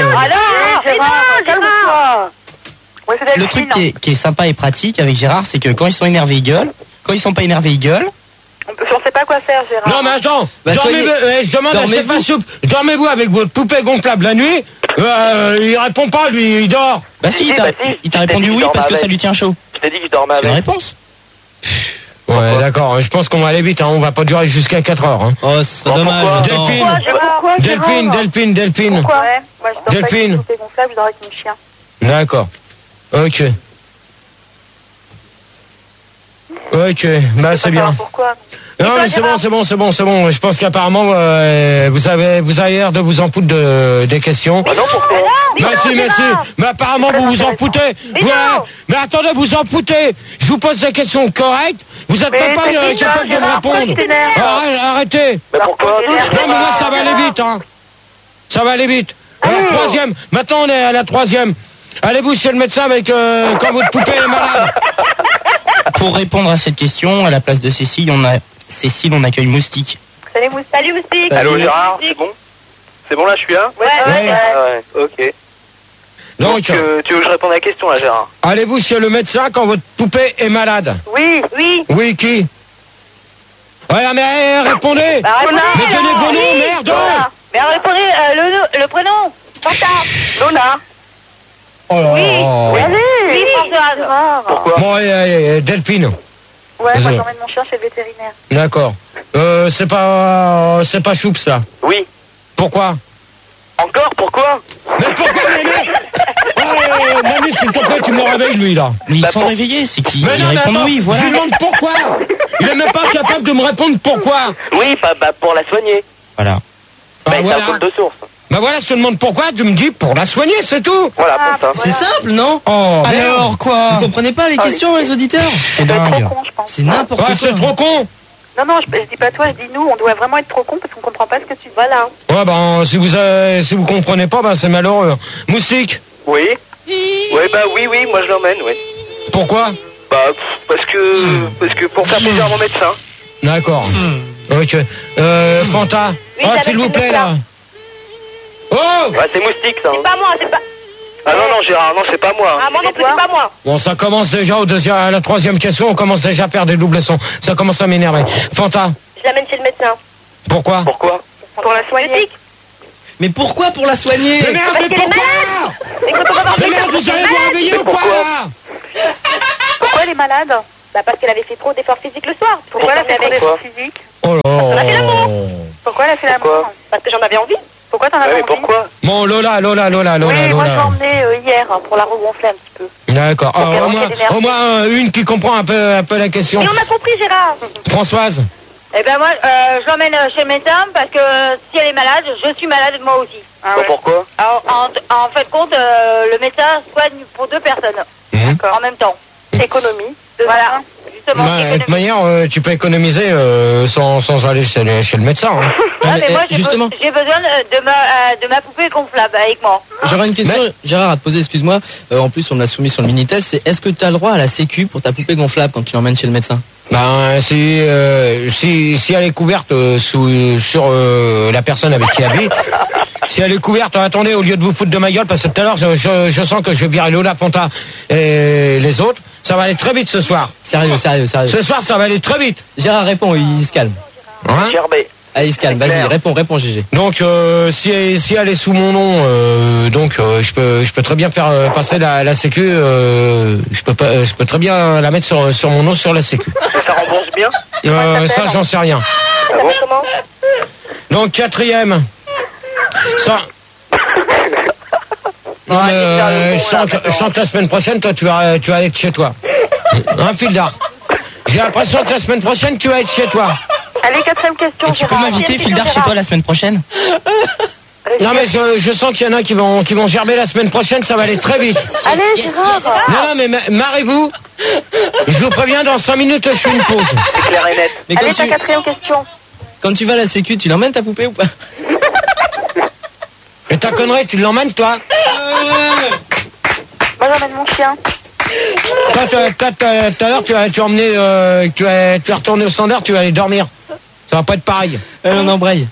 Speaker 11: Le truc qui est sympa et pratique avec Gérard, c'est que quand ils sont énervés, ils gueulent. Quand ils sont pas énervés, ils gueulent.
Speaker 14: On sait pas quoi faire, Gérard.
Speaker 2: Non, mais attends, je demande à Stéphane Soupe, dormez-vous avec votre poupée gonflable la nuit? Il répond pas, lui, il dort.
Speaker 11: Bah si, il t'a répondu oui parce que ça lui tient chaud.
Speaker 13: Je t'ai dit que je dormais avec.
Speaker 11: C'est une réponse.
Speaker 2: Ouais, d'accord, je pense qu'on va aller vite, hein. On va pas durer jusqu'à 4 heures. Hein.
Speaker 11: Oh, ce serait dommage.
Speaker 2: Delphine.
Speaker 14: Pourquoi? Ouais, moi je dors pas avec
Speaker 2: Delphine.
Speaker 14: une poupée gonflable, je dors avec mon chien.
Speaker 2: D'accord. Ok, bah c'est bien.
Speaker 14: Pourquoi?
Speaker 2: Non, mais c'est bon. Je pense qu'apparemment, vous avez l'air de vous en foutre des questions.
Speaker 13: Ah non, pourquoi?
Speaker 2: Mais apparemment, vous vous en foutez. Mais attendez, vous en foutez. Je vous pose des questions correctes. Vous êtes même pas capable de me répondre. Arrêtez.
Speaker 13: Mais pourquoi?
Speaker 2: Non, mais là, ça va aller vite, hein. Ça va aller vite. Alors, troisième. Maintenant, on est à la 3e. Allez-vous chez le médecin avec quand votre poupée est malade.
Speaker 11: Pour répondre à cette question, à la place de Cécile, on accueille Moustique.
Speaker 14: Salut Moustique.
Speaker 13: Allô Gérard, c'est bon? C'est bon là, je suis là?
Speaker 14: Ouais.
Speaker 13: Ok.
Speaker 2: Donc,
Speaker 13: tu veux que je réponde à la question là, Gérard?
Speaker 2: Allez-vous chez le médecin quand votre poupée est malade?
Speaker 14: Oui.
Speaker 2: Oui, qui? Ouais, mais répondez. Mais tenez vos noms, merde.
Speaker 14: Mais répondez le prénom. Fanta. Lola.
Speaker 2: Oh là là.
Speaker 14: Oui, Fanta.
Speaker 13: Pourquoi?
Speaker 2: Bon, Delphine.
Speaker 14: Ouais, moi j'emmène mon chien chez le vétérinaire.
Speaker 2: D'accord. C'est pas choupe, ça.
Speaker 13: Oui.
Speaker 2: Pourquoi?
Speaker 13: Encore? Pourquoi?
Speaker 2: Mais pourquoi, Manu, s'il te plaît, tu me le réveilles, lui, là.
Speaker 11: Mais ils sont réveillés, c'est qu'ils répondent
Speaker 2: attends,
Speaker 11: oui, voilà.
Speaker 2: Je lui demande pourquoi. Il est même pas capable de me répondre pourquoi.
Speaker 13: Oui, pour la soigner.
Speaker 11: Voilà.
Speaker 13: C'est un cool de source.
Speaker 2: Bah voilà, je te demande pourquoi, tu me dis pour la soigner, c'est tout.
Speaker 13: Voilà, pour ça.
Speaker 11: C'est simple, non?
Speaker 2: Oh,
Speaker 11: alors quoi? Vous comprenez pas les questions, les auditeurs? C'est dingue.
Speaker 14: Trop con, je pense.
Speaker 11: C'est n'importe quoi.
Speaker 2: C'est trop con.
Speaker 14: Non, je dis pas toi, je dis nous, on doit vraiment être trop cons parce qu'on comprend pas ce que tu dis. Voilà.
Speaker 2: Ouais, ben, si vous comprenez pas, ben, c'est malheureux. Moustique?
Speaker 13: Oui. Ouais, bah oui, moi je l'emmène, oui.
Speaker 2: Pourquoi?
Speaker 13: Bah, parce que pour faire plaisir à mon médecin.
Speaker 2: D'accord. Ok. Fanta?
Speaker 14: Oui,
Speaker 2: Ah, s'il vous plaît, là. Oh!
Speaker 13: Ouais, c'est Moustique, ça.
Speaker 14: C'est pas moi, c'est pas...
Speaker 13: Ah non, Gérard, non, c'est pas moi.
Speaker 14: Ah, moi non plus, c'est pas moi.
Speaker 2: Bon, ça commence déjà à la troisième question, on commence déjà à faire des doubles sons. Ça commence à m'énerver. Fanta?
Speaker 14: Je l'amène chez le médecin.
Speaker 2: Pourquoi?
Speaker 14: Pour la soigner.
Speaker 11: Mais pourquoi pour la soigner?
Speaker 2: Mais merde, mais pourquoi? Mais merde, vous allez vous réveiller ou quoi, là?
Speaker 14: Pourquoi elle est malade? Bah parce qu'elle avait fait trop d'efforts physiques le soir. Pourquoi elle a fait trop d'efforts physiques?
Speaker 2: Oh là.
Speaker 14: Elle a fait l'amour. Pourquoi elle a fait l'amour? Parce que j'en avais envie. Pourquoi t'en avais envie?
Speaker 13: Pourquoi?
Speaker 2: Bon, Lola.
Speaker 14: Oui, moi je l'ai emmené hier pour la regonfler un petit peu.
Speaker 2: D'accord. Au moins une qui comprend un peu la question.
Speaker 14: Et on a compris, Gérard.
Speaker 2: Françoise?
Speaker 12: Eh ben moi, je l'emmène chez le médecin parce que si elle est malade, je suis malade moi aussi.
Speaker 14: Ah ouais.
Speaker 13: Pourquoi?
Speaker 12: En fait compte, le médecin soigne pour 2 personnes en même temps.
Speaker 14: Économie.
Speaker 12: Voilà. Justement,
Speaker 2: De toute manière, tu peux économiser sans aller chez le médecin. Hein.
Speaker 12: Ouais, mais moi
Speaker 11: justement.
Speaker 12: j'ai besoin de ma poupée gonflable avec moi.
Speaker 11: J'aurais une question, Gérard, à te poser, excuse-moi. En plus, on l'a soumis sur le Minitel. C'est est-ce que tu as le droit à la sécu pour ta poupée gonflable quand tu l'emmènes chez le médecin?
Speaker 2: Ben, si elle est couverte sur la personne avec qui elle vit, si elle est couverte, attendez, au lieu de vous foutre de ma gueule, parce que tout à l'heure, je sens que je vais virer Lola, Fanta et les autres, ça va aller très vite ce soir.
Speaker 11: Sérieux.
Speaker 2: Ce soir, ça va aller très vite.
Speaker 11: Gérard, réponds, il se calme.
Speaker 2: Hein?
Speaker 13: Gerbet.
Speaker 11: Allez, il se calme, vas-y, réponds, Gégé.
Speaker 2: Donc, si elle est sous mon nom, je peux très bien faire passer la sécu. Je peux très bien la mettre sur mon nom sur la sécu.
Speaker 13: Ça rembourse bien?
Speaker 2: Ça, j'en sais rien.
Speaker 14: Ça s'appelle comment?
Speaker 2: Donc, 4e. Ça. Non, mais, je sens que la semaine prochaine, toi, tu vas aller de chez toi. Un fil d'art. J'ai l'impression que la semaine prochaine, tu vas être chez toi.
Speaker 14: Allez, 4e question.
Speaker 11: Et tu peux m'inviter, Fildar, chez toi la semaine prochaine?
Speaker 2: Non, mais je sens qu'il y en a qui vont gerber la semaine prochaine, ça va aller très vite.
Speaker 14: Allez, Gérard.
Speaker 2: Non, mais marrez-vous. Je vous préviens, dans 5 minutes, je fais une pause.
Speaker 13: C'est clair et net.
Speaker 11: Mais
Speaker 14: Allez, ta 4e question.
Speaker 11: Quand tu vas à la sécu, tu l'emmènes ta poupée ou pas?
Speaker 2: Et ta connerie, tu l'emmènes, toi?
Speaker 14: Moi, j'emmène mon chien.
Speaker 2: Toi, tout à l'heure, tu as emmené, tu es retourné au standard, tu vas aller dormir. Ça va pas être pareil.
Speaker 11: On embraye.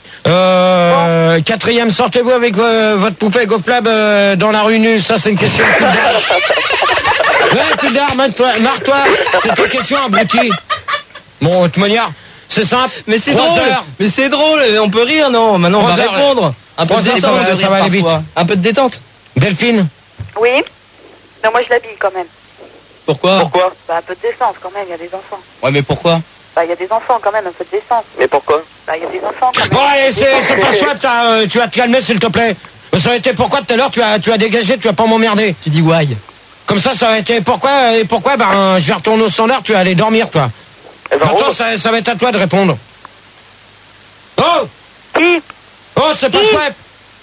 Speaker 2: 4e, sortez-vous avec votre poupée gonflable dans la rue nue? Ça, c'est une question de Fildar. Ouais, Fildar, marre-toi. C'est une question abrutie. Bon, de toute manière, c'est simple.
Speaker 11: Mais c'est drôle. Mais c'est drôle. On peut rire, non? Maintenant, on va répondre. Un peu de détente,
Speaker 2: ça va aller vite.
Speaker 11: Un peu de détente.
Speaker 2: Delphine?
Speaker 14: Oui. Non, moi, je l'habille quand même.
Speaker 11: Pourquoi?
Speaker 14: Bah, un peu de décence quand même, il y a des enfants.
Speaker 11: Ouais, mais pourquoi?
Speaker 14: Bah, il y a des enfants quand même, un peu de décence.
Speaker 13: Mais pourquoi?
Speaker 14: Bah, il y a des enfants quand même.
Speaker 2: Bon, allez, c'est pas chouette, tu vas te calmer, s'il te plaît. Ça aurait été pourquoi tout à l'heure, tu as dégagé, tu vas pas m'emmerder.
Speaker 11: Tu dis why?
Speaker 2: Comme ça aurait été pourquoi, ben, je vais retourner au standard, tu vas aller dormir, toi. Maintenant, ça va être à toi de répondre. Oh!
Speaker 14: Qui?
Speaker 2: Oh, c'est pas chouette!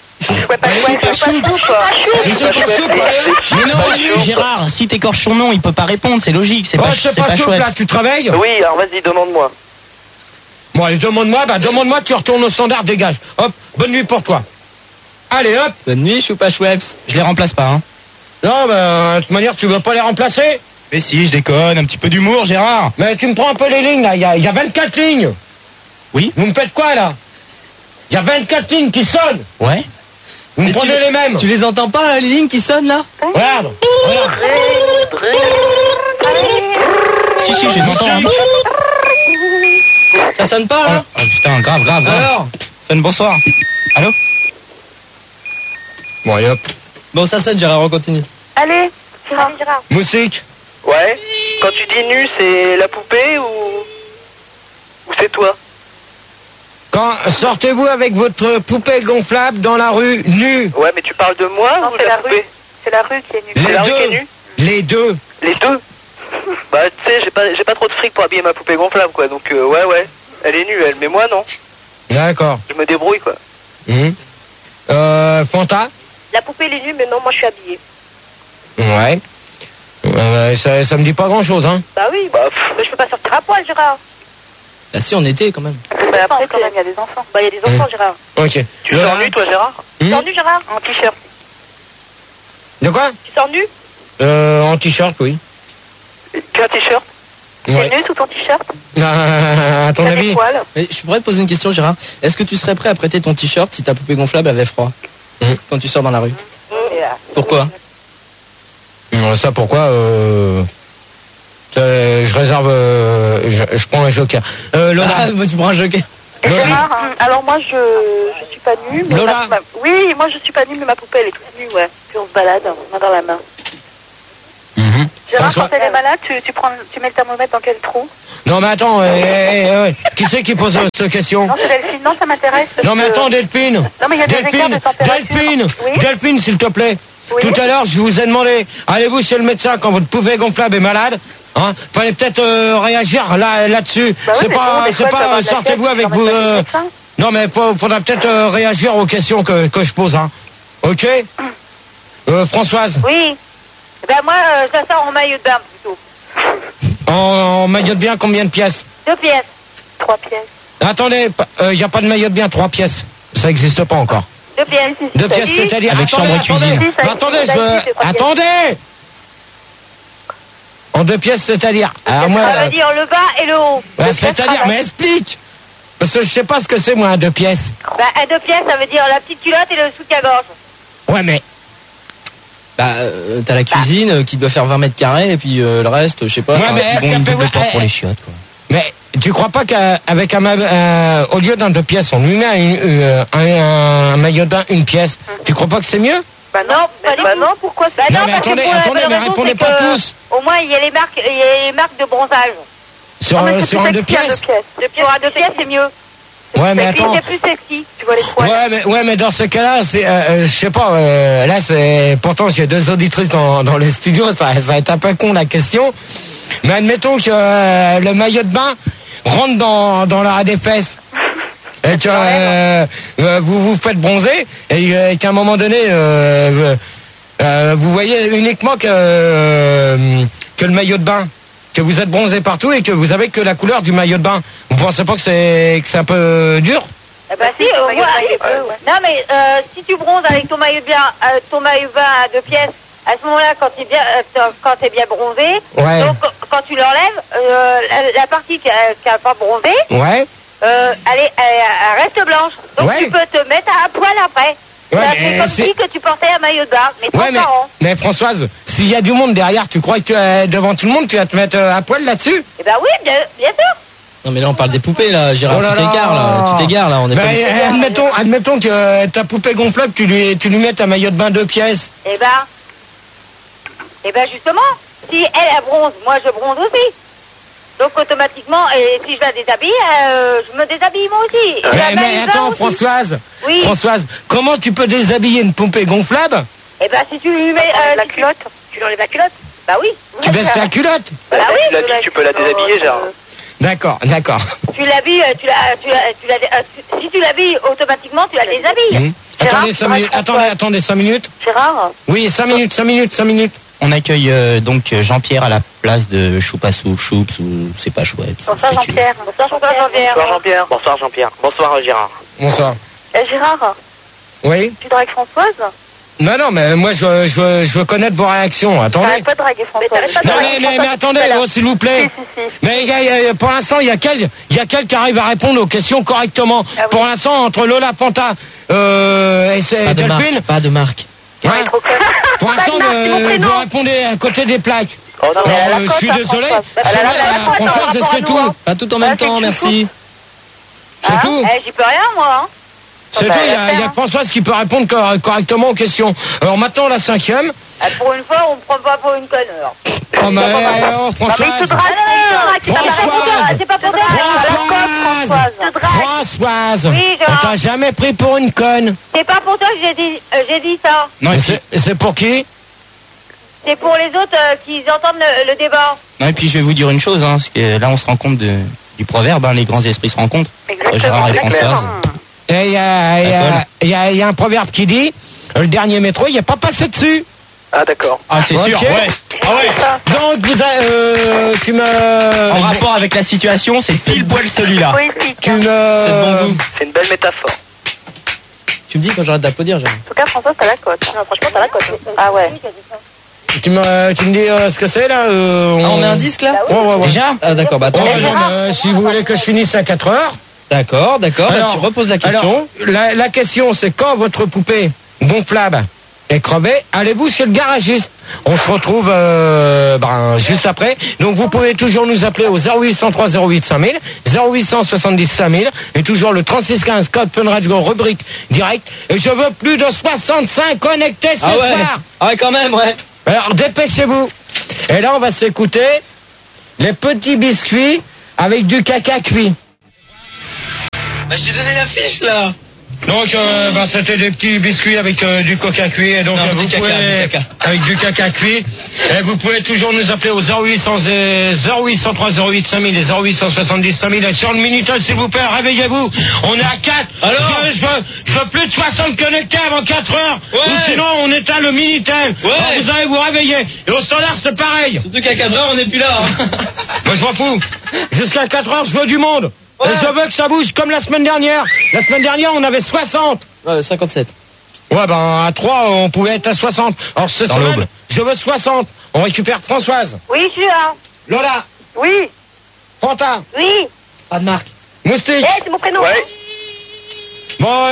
Speaker 11: Mais non, Gérard, si t'écorches son nom, il peut pas répondre, c'est logique, c'est pas chouette.
Speaker 2: Là, tu travailles?
Speaker 13: Oui, alors vas-y, demande-moi.
Speaker 2: Bon, allez, demande-moi, tu retournes au standard, dégage. Hop, bonne nuit pour toi. Allez, hop.
Speaker 11: Bonne nuit, Choupa Choueps. Je les remplace pas, hein.
Speaker 2: Non, bah, de toute manière, tu veux pas les remplacer?
Speaker 11: Mais si, je déconne, un petit peu d'humour, Gérard.
Speaker 2: Mais tu me prends un peu les lignes, là, il y a 24 lignes.
Speaker 11: Oui.
Speaker 2: Vous me faites quoi, là? Il y a 24 lignes qui sonnent.
Speaker 11: Ouais.
Speaker 2: Vous me prenez les mêmes.
Speaker 11: Tu les entends pas, les lignes qui sonnent, là?
Speaker 2: Regarde.
Speaker 11: Si, je les entends. Hein. Ça sonne pas, là? Oh putain, grave. Alors? Fais une bonsoir. Allô?
Speaker 2: Bon, allez, hop.
Speaker 11: Bon, ça sonne, Gérard, on continue.
Speaker 14: Allez, Gérard.
Speaker 2: Moussique.
Speaker 13: Ouais. Quand tu dis nu, c'est la poupée ou c'est toi?
Speaker 2: Quand sortez-vous avec votre poupée gonflable dans la rue nue?
Speaker 13: Ouais, mais tu parles de moi
Speaker 14: Non,
Speaker 13: ou
Speaker 14: c'est
Speaker 13: de
Speaker 14: la
Speaker 13: la poupée?
Speaker 14: rue. C'est la rue qui est nue.
Speaker 13: C'est la rue qui est nue?
Speaker 2: Les deux.
Speaker 13: Les deux? Bah, tu sais, j'ai pas trop de fric pour habiller ma poupée gonflable, quoi. Donc, ouais. Elle est nue, elle. Mais moi, non.
Speaker 2: D'accord.
Speaker 13: Je me débrouille, quoi.
Speaker 2: Fanta?
Speaker 14: La poupée elle est nue, mais non, moi je suis habillée.
Speaker 2: Ouais. Ça me dit pas grand-chose, hein.
Speaker 14: Bah oui, mais je peux pas sortir à poil, Gérard.
Speaker 11: Bah si, en été quand même.
Speaker 14: Bah après, quand même, il y a des enfants. Bah, il y a des enfants, Gérard.
Speaker 15: Ok.
Speaker 14: Tu sors nu, toi, Gérard? Tu sors nu, Gérard? En t-shirt.
Speaker 15: De quoi?
Speaker 14: Tu sors nu?
Speaker 15: En t-shirt, oui.
Speaker 14: Tu as un t-shirt?
Speaker 15: Ouais.
Speaker 14: T'es nu sous ton t-shirt?
Speaker 15: À ton avis?
Speaker 11: Mais je pourrais te poser une question, Gérard. Est-ce que tu serais prêt à prêter ton t-shirt si ta poupée gonflable avait froid quand tu sors dans la rue? Pourquoi?
Speaker 15: Ça, pourquoi je réserve... je prends un joker. Lola,
Speaker 11: tu prends un joker.
Speaker 14: Et Gérard, alors moi, je suis pas nue. Mais
Speaker 15: Lola
Speaker 14: oui, moi, je suis pas nue, mais ma poupée, elle est toute nue, ouais. Puis on se balade, main dans la main. Gérard, quand elle est malade, tu mets le thermomètre dans quel trou?
Speaker 15: Non mais attends, qui c'est qui pose cette question?
Speaker 14: Non, c'est Delphine. Non, ça m'intéresse.
Speaker 15: Non mais attends, Delphine.
Speaker 14: Non, mais il y a des écarts de température.
Speaker 15: Delphine, s'il te plaît.
Speaker 14: Oui.
Speaker 15: Tout à l'heure, je vous ai demandé, allez-vous chez le médecin quand votre poupée gonflable est malade? Hein? Fallait peut-être réagir là-dessus.
Speaker 14: Bah oui,
Speaker 15: c'est pas sortez-vous avec vous. Non mais faudra peut-être réagir aux questions que je pose. Hein. Ok? Françoise.
Speaker 12: Oui. Ben moi, ça sort en maillot de bain plutôt.
Speaker 15: En maillot de bain, combien de pièces?
Speaker 12: 2 pièces.
Speaker 14: 3 pièces.
Speaker 15: Attendez, il n'y a pas de maillot de bain, 3 pièces. Ça n'existe pas encore.
Speaker 12: 2 pièces.
Speaker 15: 2 pièces, c'est-à-dire...
Speaker 11: Avec chambre et cuisine.
Speaker 15: Attendez, attendez. En 2 pièces, c'est-à-dire...
Speaker 12: Ça veut dire le bas et le haut.
Speaker 15: C'est-à-dire, mais explique. Parce que je sais pas ce que c'est, moi, un 2 pièces.
Speaker 12: Ben, un 2 pièces, ça veut dire la petite culotte et le soutien-gorge.
Speaker 15: Ouais, mais...
Speaker 11: Bah, t'as la cuisine qui doit faire 20 mètres carrés et puis le reste, je sais pas.
Speaker 15: Ouais, mais est-ce
Speaker 11: une
Speaker 15: qu'elle
Speaker 11: double
Speaker 15: peut-
Speaker 11: porte pour les chiottes, quoi.
Speaker 15: Mais tu crois pas qu'avec au lieu d'un 2 pièces, on lui met un maillot de bain, une pièce? Tu crois pas que c'est mieux?
Speaker 12: Bah non, pas du tout.
Speaker 14: non, pourquoi ça?
Speaker 12: Bah
Speaker 15: Non,
Speaker 12: non,
Speaker 15: mais
Speaker 12: parce que
Speaker 15: attendez,
Speaker 12: pour la
Speaker 15: attendez,
Speaker 12: bonne
Speaker 15: mais
Speaker 12: raison,
Speaker 15: répondez
Speaker 12: c'est
Speaker 15: pas
Speaker 12: que,
Speaker 15: tous.
Speaker 12: Au moins, il y a les marques de bronzage.
Speaker 15: Sur un 2 pièces?
Speaker 12: Sur un 2 pièces, c'est mieux.
Speaker 15: Ouais, mais
Speaker 12: Et puis,
Speaker 15: attends.
Speaker 12: c'est plus sexy. Tu vois les poils.
Speaker 15: Ouais, mais dans ce cas-là, c'est, je sais pas, là, c'est, pourtant, j'ai 2 auditrices dans le studio, ça va être un peu con, la question. Mais admettons que le maillot de bain rentre dans l'arrêt des fesses. Et que vous vous faites bronzer, et qu'à un moment donné, vous voyez uniquement que le maillot de bain. Que vous êtes bronzé partout et que vous avez que la couleur du maillot de bain. Vous pensez pas que c'est un peu dur?
Speaker 12: Eh ben si, non mais si tu bronzes avec ton maillot de bain à 2 pièces, à ce moment-là, quand t'es bien bronzé,
Speaker 15: Ouais.
Speaker 12: donc quand tu l'enlèves, la partie qui a pas bronzé,
Speaker 15: Ouais.
Speaker 12: elle reste blanche. Donc
Speaker 15: Ouais.
Speaker 12: tu peux te mettre à poil après.
Speaker 15: Ouais,
Speaker 12: C'est
Speaker 15: mais
Speaker 12: comme
Speaker 15: c'est-
Speaker 12: si que tu portais un maillot de bain, mais
Speaker 15: Ouais,
Speaker 12: transparent.
Speaker 15: mais Françoise, s'il y a du monde derrière, tu crois que devant tout le monde, tu vas te mettre à poil là-dessus?
Speaker 12: Eh ben oui, bien sûr.
Speaker 11: Non mais là on parle des poupées là, Gérard,
Speaker 15: Oh là
Speaker 11: tu t'égares là, tu t'égares là, on est
Speaker 15: Ben,
Speaker 11: pas...
Speaker 15: admettons que ta poupée gonflable, tu lui mets un maillot de bain 2 pièces.
Speaker 12: Eh ben justement, si elle bronze, moi je bronze aussi. Donc automatiquement, et si je la déshabille, je me déshabille moi aussi. Et la
Speaker 15: Mais
Speaker 12: maillot de bain
Speaker 15: attends,
Speaker 12: aussi.
Speaker 15: Françoise,
Speaker 12: Oui.
Speaker 15: Françoise, comment tu peux déshabiller une poupée gonflable?
Speaker 12: Eh ben si tu lui mets
Speaker 14: la culotte, tu lui enlèves la culotte?
Speaker 12: Bah oui.
Speaker 15: Tu baisses la culotte?
Speaker 12: Bah oui.
Speaker 13: Tu peux la déshabiller, Gérard.
Speaker 15: D'accord.
Speaker 12: Tu l'habilles, si tu l'habilles automatiquement, tu la déshabilles.
Speaker 15: Attendez 5 minutes, attendez 5 minutes.
Speaker 14: Gérard?
Speaker 15: Oui, 5 minutes.
Speaker 11: On accueille donc Jean-Pierre à la place de Choupassou, Choups ou c'est pas chouette.
Speaker 14: Bonsoir Jean-Pierre.
Speaker 12: Bonsoir Jean-Pierre.
Speaker 13: Bonsoir Jean-Pierre. Bonsoir Jean-Pierre. Bonsoir Gérard.
Speaker 15: Bonsoir.
Speaker 14: Gérard,
Speaker 15: Oui?
Speaker 14: tu dragues Françoise?
Speaker 15: Non, mais moi je veux connaître vos réactions. Attendez.
Speaker 14: T'arrêtes pas de draguer Françoise.
Speaker 15: Non mais attendez, s'il vous plaît. Mais pour l'instant, il y a quel qui arrive à répondre aux questions correctement. Pour l'instant, entre Lola Panta et
Speaker 11: Pas de
Speaker 15: Delphine.
Speaker 11: marque, pas de marque.
Speaker 15: Hein, pour l'instant, vous répondez à côté des plaques. Je suis désolé. Françoise, c'est tout.
Speaker 11: Pas tout en même temps, merci.
Speaker 15: C'est tout.
Speaker 12: J'y peux rien moi.
Speaker 15: C'est tout, il y a Françoise qui peut répondre correctement aux questions. Alors maintenant, la 5e.
Speaker 12: Pour une fois, on me prend pas pour une conne.
Speaker 15: Oh, mais Françoise.
Speaker 12: C'est pas pour ça.
Speaker 15: Françoise.
Speaker 12: Oui,
Speaker 15: on t'a jamais pris pour une conne.
Speaker 12: C'est pas pour toi que j'ai dit ça.
Speaker 15: Non, c'est pour qui?
Speaker 12: C'est pour les autres qui entendent le débat.
Speaker 11: Non, et puis je vais vous dire une chose, hein, parce que là on se rend compte du proverbe, hein, les grands esprits se rencontrent. Gérard et Françoise.
Speaker 15: Et il y a un proverbe qui dit, le dernier métro, il n'est pas passé dessus.
Speaker 13: Ah d'accord.
Speaker 8: Ah c'est sûr,
Speaker 15: Ok.
Speaker 8: ouais. Ah ouais.
Speaker 15: Donc vous avez, tu me...
Speaker 8: En rapport avec la situation, c'est pile poil celui-là.
Speaker 15: Tu me...
Speaker 13: C'est une belle métaphore.
Speaker 11: Tu me dis quand j'arrête d'applaudir, Gérard.
Speaker 14: En tout cas, François, t'as la cote. Non, franchement, t'as la cote. Ah ouais.
Speaker 15: Tu me dis ce que c'est là
Speaker 11: on met un disque là
Speaker 15: Ouais.
Speaker 11: Déjà Ah d'accord, bah attends.
Speaker 15: Si vous voulez que je finisse à 4 heures.
Speaker 11: D'accord, bah, tu reposes la question.
Speaker 15: Alors, la question c'est quand votre poupée gonflable est crevée, allez-vous chez le garagiste. On se retrouve juste après. Donc vous pouvez toujours nous appeler au 0803 08 5000, 0870 5000 et toujours le 3615 code Fun Radio rubrique direct. Et je veux plus de 65 connectés ce soir.
Speaker 11: Ah ouais, quand même, ouais.
Speaker 15: Alors dépêchez-vous. Et là on va s'écouter les petits biscuits avec du caca cuit.
Speaker 10: Bah, je t'ai donné la fiche, là.
Speaker 15: Donc, c'était des petits biscuits avec du coca cuit. Et donc,
Speaker 10: Non,
Speaker 15: vous
Speaker 10: du caca,
Speaker 15: pouvez,
Speaker 10: du caca.
Speaker 15: avec du caca cuit. Et vous pouvez toujours nous appeler au 0803 08 5000 et 0870 5000. Et sur le Minitel, s'il vous plaît, réveillez-vous. On est à 4.
Speaker 10: Alors
Speaker 15: je veux plus de 60 connectés avant 4 heures.
Speaker 10: Ouais.
Speaker 15: Ou sinon, on éteint le Minitel.
Speaker 10: Ouais.
Speaker 15: Alors, vous allez vous réveiller. Et au standard, c'est pareil.
Speaker 10: Surtout qu'à 4 heures, on n'est plus là. Hein.
Speaker 15: Moi, je m'en fous. Jusqu'à 4 heures, je veux du monde.
Speaker 11: Ouais.
Speaker 15: Et je veux que ça bouge comme la semaine dernière. La semaine dernière, on avait 60.
Speaker 11: 57.
Speaker 15: Ouais, ben, à 3, on pouvait être à 60. Alors, cette semaine, je veux 60. On récupère Françoise.
Speaker 14: Oui, je suis là.
Speaker 15: Lola.
Speaker 14: Oui.
Speaker 15: Fanta.
Speaker 14: Oui.
Speaker 11: Pas de marque.
Speaker 15: Moustique.
Speaker 14: Eh, c'est mon prénom.
Speaker 13: Ouais.
Speaker 15: Bon,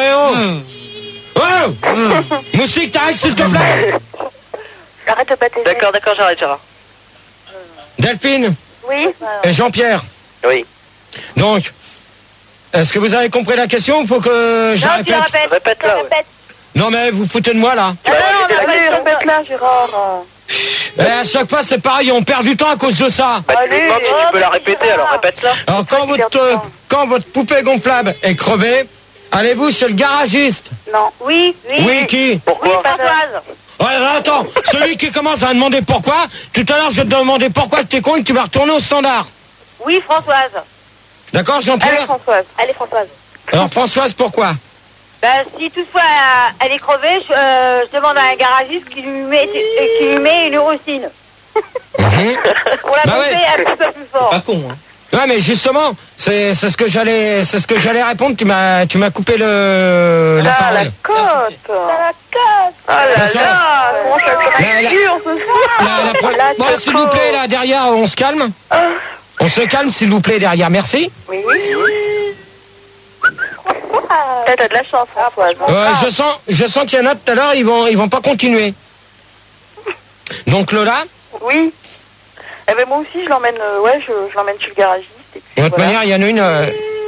Speaker 15: et oh. Moustique, t'arrêtes, s'il te plaît.
Speaker 14: Arrête de battre.
Speaker 13: D'accord, j'arrête, Gérard.
Speaker 15: Delphine.
Speaker 14: Oui.
Speaker 15: Et Jean-Pierre.
Speaker 13: Oui.
Speaker 15: Donc, est-ce que vous avez compris la question? Il faut que je la
Speaker 14: Non, tu la
Speaker 15: répète.
Speaker 14: répètes.
Speaker 13: Répète là, ouais.
Speaker 15: Non, mais vous foutez de moi, là.
Speaker 14: Non, allez, répète là, Gérard.
Speaker 15: Et à chaque fois, c'est pareil, on perd du temps à cause de ça.
Speaker 13: Bah, tu lui demandes si tu peux la répéter, alors répète-la.
Speaker 15: Alors, quand votre poupée gonflable est crevée, allez-vous chez le garagiste?
Speaker 14: Non. Oui.
Speaker 15: Oui, qui?
Speaker 13: Pourquoi?
Speaker 14: Oui, Françoise.
Speaker 15: Ouais, attends, celui qui commence à demander pourquoi, tout à l'heure, je vais te demander pourquoi t'es con et que tu vas retourner au standard.
Speaker 14: Oui, Françoise.
Speaker 15: D'accord,
Speaker 14: Allez,
Speaker 15: Jean-Pierre?
Speaker 14: Françoise. Allez, Françoise.
Speaker 15: Alors, Françoise, pourquoi?
Speaker 14: Bah, si toutefois elle est crevée, je demande à un garagiste qui lui met une urocine. Pour la
Speaker 15: Bah
Speaker 14: pomper
Speaker 15: ouais.
Speaker 14: un petit peu plus fort.
Speaker 11: Pas con, hein.
Speaker 15: Ouais, mais justement, c'est ce que j'allais répondre. Tu m'as coupé la parole.
Speaker 14: La cote. La cote. Ah là
Speaker 15: Ça,
Speaker 14: là. Comment je fais dur ce soir.
Speaker 15: Bon, s'il vous plaît, là, derrière, on se calme. On se calme, s'il vous plaît, derrière. Merci.
Speaker 14: Oui. T'as de la chance, Françoise.
Speaker 15: Je sens qu'il y en a tout à l'heure, ils vont pas continuer. Donc, Lola,
Speaker 14: Oui. Eh ben, moi aussi, je l'emmène, je l'emmène chez le garagiste. Et puis,
Speaker 15: de toute manière, il y en a une.
Speaker 14: Hein?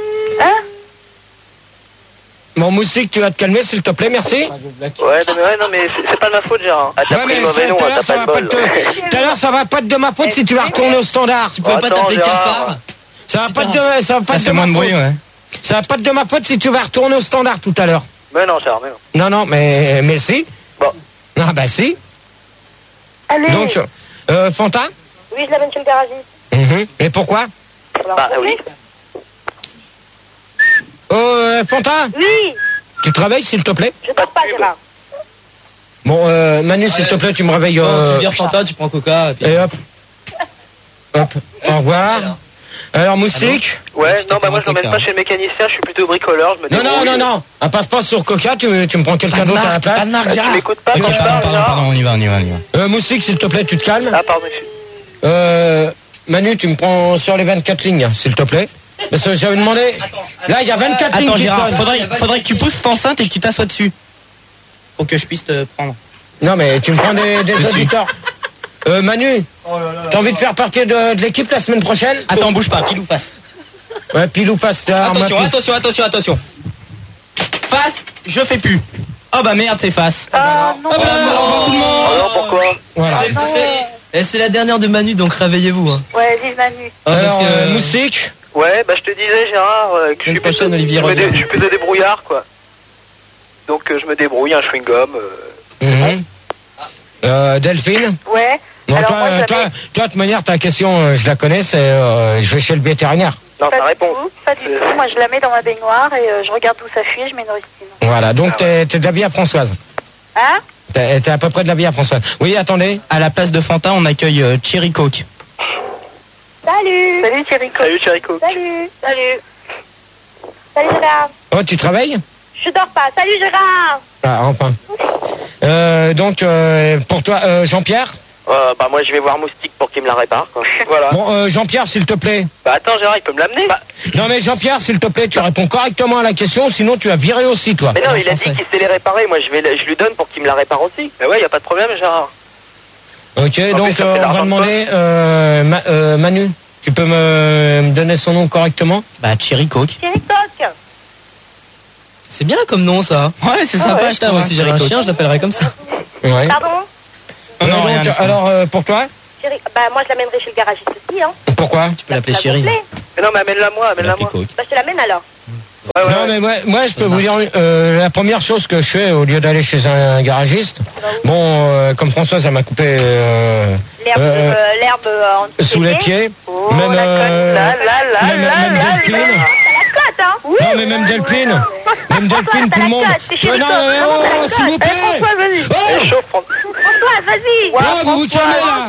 Speaker 15: Mon Moustique, tu vas te calmer, s'il te plaît, merci.
Speaker 13: Ouais, non, mais c'est pas de ma faute, Gérard. Ah, t'as
Speaker 15: Ouais,
Speaker 13: pris
Speaker 15: mais
Speaker 13: le mauvais nom,
Speaker 15: tout à
Speaker 13: t'as
Speaker 15: l'heure, ça
Speaker 13: pas
Speaker 15: va
Speaker 13: de
Speaker 15: pas
Speaker 13: bol.
Speaker 15: tout à l'heure, ça va pas être de ma faute si tu vas retourner au standard.
Speaker 11: Tu peux pas
Speaker 13: Attends,
Speaker 11: t'appeler
Speaker 13: Gérard.
Speaker 11: Cafard.
Speaker 15: Ça va pas être de, ça va pas être de ma faute.
Speaker 8: ouais.
Speaker 15: Ça va pas être de ma faute si tu vas retourner au standard tout à l'heure.
Speaker 13: Mais non, Gérard, mais non.
Speaker 15: Non, mais si.
Speaker 13: Bon.
Speaker 15: Ah, bah si.
Speaker 14: Allez.
Speaker 15: Donc, Fanta?
Speaker 14: Oui, je l'amène chez le garagiste.
Speaker 15: Et pourquoi?
Speaker 13: Bah oui.
Speaker 15: Fanta?
Speaker 14: Oui.
Speaker 15: Tu te réveilles, s'il te plaît?
Speaker 14: Je dors pas, Gérard.
Speaker 15: Bon, Manu, s'il te plaît, tu me réveilles.
Speaker 11: Tu viens Fanta, tu prends Coca. Et puis...
Speaker 15: Et hop. Hop. Au revoir. Alors, Moustique?
Speaker 13: Ouais, non, bah moi je l'emmène pas chez le mécanicien, je suis plutôt bricoleur, je me débrouille.
Speaker 15: Non. On passe pas sur Coca, tu me prends quelqu'un d'autre à la place.
Speaker 11: Pas de marque,
Speaker 13: Tu
Speaker 11: Gérard.
Speaker 13: m'écoutes pas quand je parle, Gérard?
Speaker 8: Pardon, on y va.
Speaker 15: Moustique, s'il te plaît, tu te calmes.
Speaker 13: Ah, pardon, monsieur.
Speaker 15: Manu, tu me prends sur les 24 lignes, s'il te plaît. Parce que j'avais demandé. Là, il y a 24 lignes
Speaker 8: Attends,
Speaker 15: qui
Speaker 8: Gérard,
Speaker 15: sonnent.
Speaker 8: faudrait que tu pousses ton enceinte et que tu t'assoies dessus. Pour que je puisse te prendre.
Speaker 15: Non, mais tu me prends des auditeurs. Manu, t'as envie de faire partie de l'équipe la semaine prochaine?
Speaker 8: Attends, bouge pas, pile ou face.
Speaker 15: Ouais, pile ou face.
Speaker 8: Attention. Face, je fais plus. Oh bah merde, c'est face.
Speaker 14: Ah non.
Speaker 8: Au revoir tout le monde.
Speaker 13: Alors pourquoi?
Speaker 15: Voilà.
Speaker 11: C'est la dernière de Manu, donc réveillez-vous. Hein.
Speaker 14: Ouais, vive Manu.
Speaker 15: Alors, Moustique?
Speaker 13: Ouais, bah je te disais, Gérard, que je suis
Speaker 11: prochaine, Olivier
Speaker 13: je
Speaker 11: revient.
Speaker 13: suis plutôt débrouillard, quoi. Donc je me débrouille, un chewing-gum.
Speaker 15: Delphine?
Speaker 14: Ouais.
Speaker 15: Non,
Speaker 14: Alors, moi,
Speaker 15: toi, de toute manière, ta question, je la connais, c'est je vais chez le vétérinaire.
Speaker 13: Non, ta réponse.
Speaker 14: Pas du tout. Moi, je la mets dans ma baignoire et je regarde d'où ça fuit et je mets une rustine.
Speaker 15: Voilà, donc t'es d'habillé à Françoise.
Speaker 14: Hein?
Speaker 15: T'es à peu près de la bière, François. Oui, attendez.
Speaker 11: À la place de Fanta, on accueille Cherry Coke.
Speaker 12: Salut.
Speaker 13: Salut Cherry Coke. Salut Cherry Coke.
Speaker 12: Salut. Salut Gérard.
Speaker 15: Oh, tu travailles?
Speaker 12: Je dors pas. Salut Gérard.
Speaker 15: Ah, enfin. Donc, pour toi, Jean-Pierre?
Speaker 13: Bah moi je vais voir Moustique pour qu'il me la répare, quoi. Voilà.
Speaker 15: Bon, Jean-Pierre, s'il te plaît.
Speaker 13: Bah attends Gérard, il peut me l'amener?
Speaker 15: Non mais Jean-Pierre, s'il te plaît, tu réponds correctement à la question, sinon tu vas virer aussi, toi.
Speaker 13: Mais non, il a dit qu'il sait les réparer, moi je lui donne pour qu'il me la répare aussi. Mais ouais, y a pas de problème Gérard.
Speaker 15: Ok, donc on va demander, Manu, tu peux me donner son nom correctement?
Speaker 11: Bah, Cherry Coke.
Speaker 12: Cherry Coke.
Speaker 11: C'est bien comme nom, ça. Ouais, c'est sympa.
Speaker 12: ouais,
Speaker 11: Moi, si j'avais un chien, je l'appellerais comme ça.
Speaker 15: Ouais.
Speaker 12: Pardon?
Speaker 15: Non, donc, alors, pour toi?
Speaker 12: Chérie, bah moi je l'amènerai chez le garagiste aussi, hein.
Speaker 15: Pourquoi?
Speaker 11: Tu peux l'appeler Chérie.
Speaker 13: Mais non, mais amène-la moi.
Speaker 12: Bah je te l'amène alors.
Speaker 15: Non mais moi je peux vous dire la première chose que je fais au lieu d'aller chez un garagiste, bon comme Françoise elle m'a coupé
Speaker 12: L'herbe
Speaker 15: sous les pieds, même Delphine. Non mais même Delphine, tout le monde. Non s'il vous plaît.
Speaker 12: François, vas-y.
Speaker 15: Non vous vous calmez là.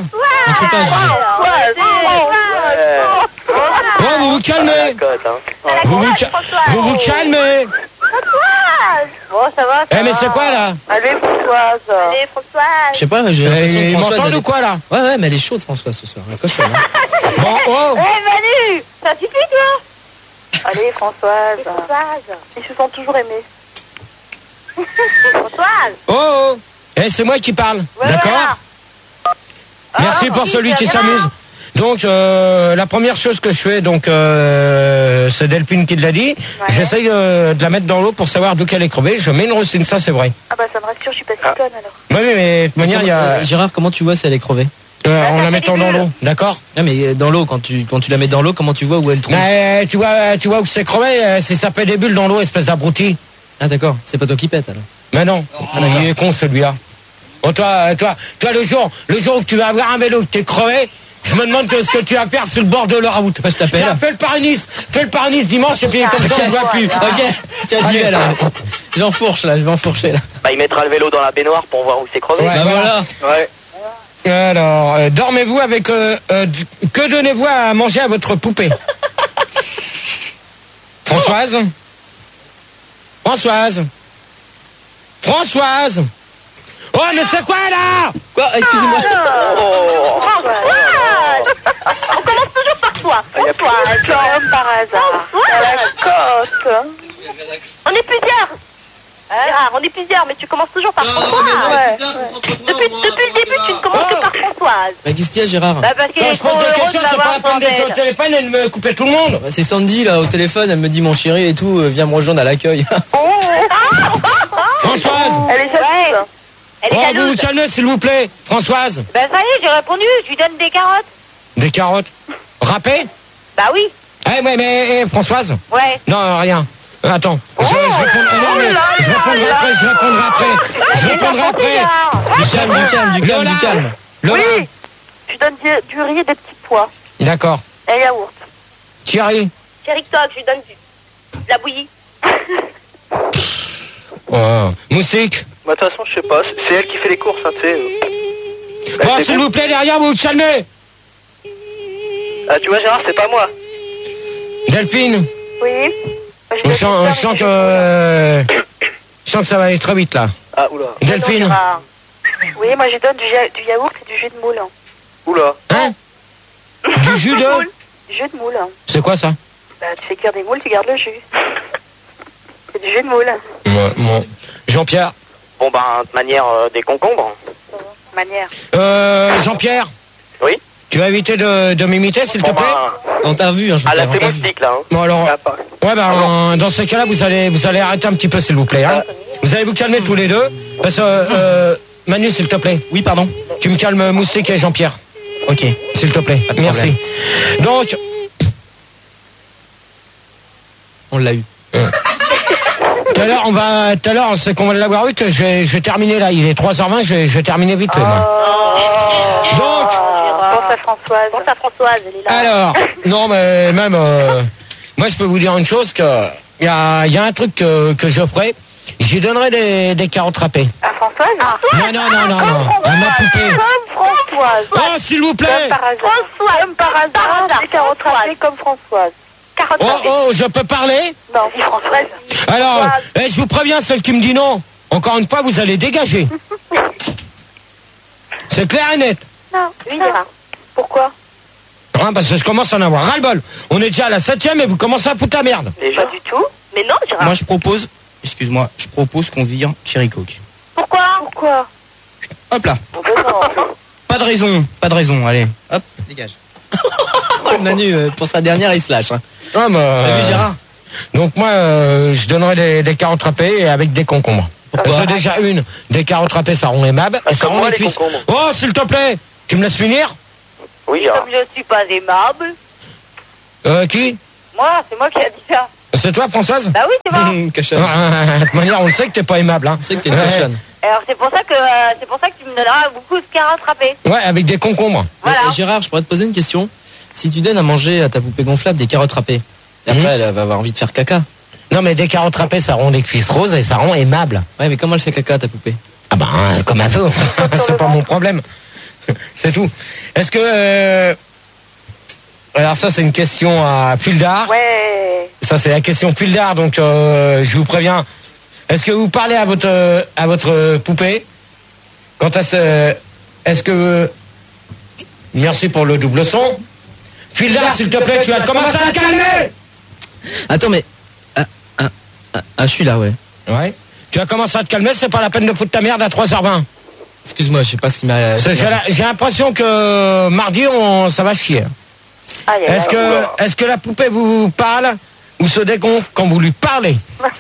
Speaker 15: Non vous vous calmez. Vous vous calmez.
Speaker 12: Bon, ça va.
Speaker 15: Eh mais c'est quoi là?
Speaker 12: Allez Françoise.
Speaker 11: Je sais pas, j'ai l'impression que
Speaker 15: ils
Speaker 11: Françoise,
Speaker 15: m'entendent ou quoi là?
Speaker 11: Ouais, mais elle est chaude Françoise ce soir. Elle cochonne.
Speaker 15: Bon, oh.
Speaker 12: Eh Manu, ça suffit toi. Allez Françoise. Ils se sont toujours aimés. Françoise.
Speaker 15: Oh. Eh c'est moi qui parle. D'accord. Merci pour celui qui s'amuse. Donc la première chose que je fais, donc c'est Delphine qui l'a dit. Ouais. J'essaye de la mettre dans l'eau pour savoir d'où qu'elle est crevée. Je mets une racine, ça c'est vrai.
Speaker 12: Ah bah ça me rassure, je suis pas si conne alors.
Speaker 15: Oui mais de toute manière il y a.
Speaker 11: Gérard, comment tu vois si elle est crevée?
Speaker 15: En la mettant dans l'eau, d'accord?
Speaker 11: Non mais dans l'eau, quand tu la mets dans l'eau, comment tu vois où elle trouve?
Speaker 15: Tu vois où c'est crevé, c'est ça fait des bulles dans l'eau, espèce d'abruti.
Speaker 11: Ah d'accord, c'est pas toi qui pète alors.
Speaker 15: Mais non, il est con celui-là. Oh, toi le jour où tu vas avoir un vélo que t'es crevé, je me demande ce que tu vas faire sur le bord de la route.
Speaker 11: Je t'appelle.
Speaker 15: Fais le Paris-Nice dimanche et puis comme ça on ne voit plus.
Speaker 11: Ok, tiens j'y vais là. J'enfourche là, je vais enfourcher là.
Speaker 13: Bah il mettra le vélo dans la baignoire pour voir où c'est crevé.
Speaker 11: Ouais, bah voilà.
Speaker 13: Ouais.
Speaker 15: Alors, dormez-vous avec... que donnez-vous à manger à votre poupée? Françoise? Oh, mais c'est quoi là?
Speaker 11: Quoi? Excusez-moi.
Speaker 12: On commence toujours par toi. Comme par hasard. La coque. On est plusieurs. Gérard, on est plusieurs, mais tu commences toujours par Françoise. Depuis le début, tu ne commences que par Françoise.
Speaker 11: Mais qu'est-ce qu'il y a, Gérard?
Speaker 12: Bah parce
Speaker 15: Quand je pose des questions, c'est pas la peine d'être au téléphone et de me couper tout le monde.
Speaker 11: Bah, c'est Sandy là au téléphone, elle me dit mon chéri et tout, viens me rejoindre à l'accueil.
Speaker 15: Françoise.
Speaker 12: Elle est jalouse. Elle est
Speaker 15: Vous
Speaker 12: jalouse.
Speaker 15: vous calmez s'il vous plaît. Françoise.
Speaker 12: Bah ça y est, j'ai répondu, je lui donne des carottes.
Speaker 15: Des carottes. Râpées?
Speaker 12: Bah oui.
Speaker 15: Eh ouais mais Françoise.
Speaker 12: Ouais.
Speaker 15: Non rien. Attends, je répondrai après.
Speaker 11: Du calme.
Speaker 12: Oui, je donne du riz et des petits pois.
Speaker 15: D'accord.
Speaker 12: Et yaourt.
Speaker 15: Thierry.
Speaker 12: Thierry Toc, je lui donne de la bouillie.
Speaker 15: Oh. Moussique.
Speaker 13: Bah de toute façon je sais pas, c'est elle qui fait les courses, hein, tu sais.
Speaker 15: Bon, s'il vous plaît, derrière, vous vous calmez.
Speaker 13: Ah tu vois Gérard, c'est pas moi.
Speaker 15: Delphine.
Speaker 12: Oui.
Speaker 15: Je sens que ça va aller très vite là.
Speaker 13: Ah oula.
Speaker 15: Delphine.
Speaker 12: Oui, moi je donne du yaourt et du jus de moule.
Speaker 13: Oula.
Speaker 15: Hein? Du jus de?
Speaker 12: Du jus de moule.
Speaker 15: C'est quoi ça?
Speaker 12: Bah tu fais cuire des moules, tu gardes le jus. C'est du jus de moule.
Speaker 15: Bon. Jean-Pierre.
Speaker 13: Bon ben de manière des concombres.
Speaker 12: Manière.
Speaker 15: Jean-Pierre.
Speaker 13: Oui.
Speaker 15: Tu vas éviter de m'imiter s'il te plaît?
Speaker 11: On t'a vu, hein, je
Speaker 13: à la thématique là. Hein.
Speaker 15: Bon alors. Ouais bah dans ces cas-là vous allez arrêter un petit peu s'il vous plaît. Hein. Vous allez vous calmer tous les deux. Parce que Manu s'il te plaît.
Speaker 11: Oui pardon.
Speaker 15: Tu me calmes Moussique et Jean-Pierre.
Speaker 11: Ok.
Speaker 15: S'il te plaît. Merci. Donc.
Speaker 11: On l'a eu.
Speaker 15: Tout à l'heure, c'est qu'on va l'avoir eu, je vais terminer là, il est 3h20, je vais terminer vite. Donc.
Speaker 12: Pense à Françoise, elle est là.
Speaker 15: Alors, non mais même, moi je peux vous dire une chose, que il y a un truc que je ferai, j'y donnerai des carottes râpées.
Speaker 12: À Françoise?
Speaker 15: Non. À ma poupée.
Speaker 12: Comme Françoise.
Speaker 15: Oh, s'il vous plaît.
Speaker 12: Comme par hasard. Françoise. Comme par hasard. Des carottes râpées comme Françoise. Carottes râpées.
Speaker 15: Oh, je peux parler?
Speaker 12: Non, dis Françoise.
Speaker 15: Alors, je vous préviens, celle qui me dit non, encore une fois, vous allez dégager. C'est clair et net.
Speaker 12: Non. Oui, Gérard. Pourquoi?
Speaker 15: Hein, parce que je commence à en avoir ras-le-bol. On est déjà à la 7e et vous commencez à foutre la merde.
Speaker 12: Pas du tout. Mais non, Gérard.
Speaker 8: Moi, je propose qu'on vire Cherry Coke.
Speaker 12: Pourquoi?
Speaker 8: Hop là. Pas de raison, allez. Hop, dégage.
Speaker 11: Manu, pour sa dernière, il se lâche. Hein.
Speaker 15: Ah, bah,
Speaker 11: T'as vu, Gérard?
Speaker 15: Donc moi, je donnerai des carottes râpées et avec des concombres. C'est déjà des carottes râpées, ça rend aimable. Et ça rend les cuisses. Oh, s'il te plaît, tu me laisses finir?
Speaker 12: Oui, Gérard. Comme je suis pas aimable.
Speaker 15: Qui?
Speaker 12: Moi, c'est moi qui a dit ça.
Speaker 15: C'est toi, Françoise?
Speaker 12: Bah oui, c'est moi.
Speaker 15: De toute manière, on le sait que t'es pas aimable. Hein.
Speaker 11: On sait que t'es une cochonne.
Speaker 12: Alors c'est pour ça que tu me donneras beaucoup de carottes râpées.
Speaker 15: Ouais, avec des concombres.
Speaker 12: Voilà.
Speaker 11: Et Gérard, je pourrais te poser une question. Si tu donnes à manger à ta poupée gonflable des carottes râpées, et après elle va avoir envie de faire caca.
Speaker 15: Non, mais des carottes râpées, ça rend les cuisses roses et ça rend aimable.
Speaker 11: Ouais, mais comment elle fait caca, ta poupée?
Speaker 15: Ah ben, comme un peu. C'est pas mon problème. C'est tout. Est-ce que... Alors ça, c'est une question à fil d'art.
Speaker 12: Ouais.
Speaker 15: Ça, c'est la question fil d'art, donc je vous préviens. Est-ce que vous parlez à votre poupée? Quand est-ce que... Merci pour le double son. Fil d'art, s'il te plaît, tu vas commencer à te calmer.
Speaker 11: Attends, mais... je suis là, ouais.
Speaker 15: Ouais. Tu vas commencer à te calmer, c'est pas la peine de foutre ta merde à 3h20.
Speaker 11: Excuse-moi, je sais pas ce qui m'a...
Speaker 15: J'ai l'impression que mardi, ça va chier. Est-ce que la poupée vous parle ou se dégonfle quand vous lui parlez?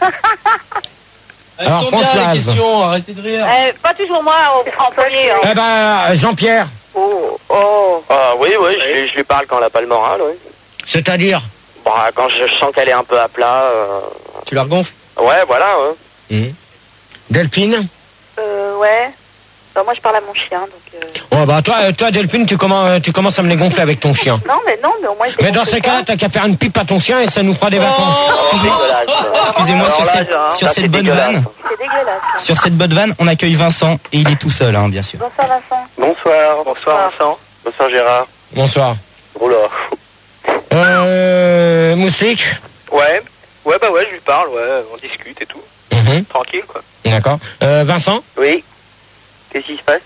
Speaker 15: Alors, Françoise.
Speaker 11: Les questions, arrêtez de rire.
Speaker 12: Pas toujours moi, employé. Hein.
Speaker 15: Eh ben, Jean-Pierre.
Speaker 13: Ah oui, je lui parle quand elle a pas le moral, oui.
Speaker 15: C'est-à-dire?
Speaker 13: Bah, quand je sens qu'elle est un peu à plat.
Speaker 11: Tu la regonfles?
Speaker 13: Ouais, voilà, ouais.
Speaker 15: Delphine?
Speaker 12: Ouais. Bah, moi, je parle à mon chien, donc...
Speaker 15: Oh, bah, toi, Delphine, tu commences à me les gonfler avec ton chien.
Speaker 12: Non, mais au moins...
Speaker 15: Mais dans ces cas-là, t'as qu'à faire une pipe à ton chien et ça nous fera des vacances.
Speaker 8: Excusez-moi, sur cette bonne vanne.
Speaker 12: C'est dégueulasse.
Speaker 8: Sur cette bonne vanne, on accueille Vincent et il est tout seul, hein, bien sûr.
Speaker 12: Bonsoir, Vincent.
Speaker 13: Bonsoir Vincent. Bonsoir Gérard.
Speaker 15: Bonsoir.
Speaker 13: Oula.
Speaker 15: Moustique?
Speaker 13: Ouais, je lui parle, ouais, on discute et tout. Tranquille, quoi.
Speaker 15: D'accord. Vincent?
Speaker 13: Oui. Qu'est-ce qui se passe?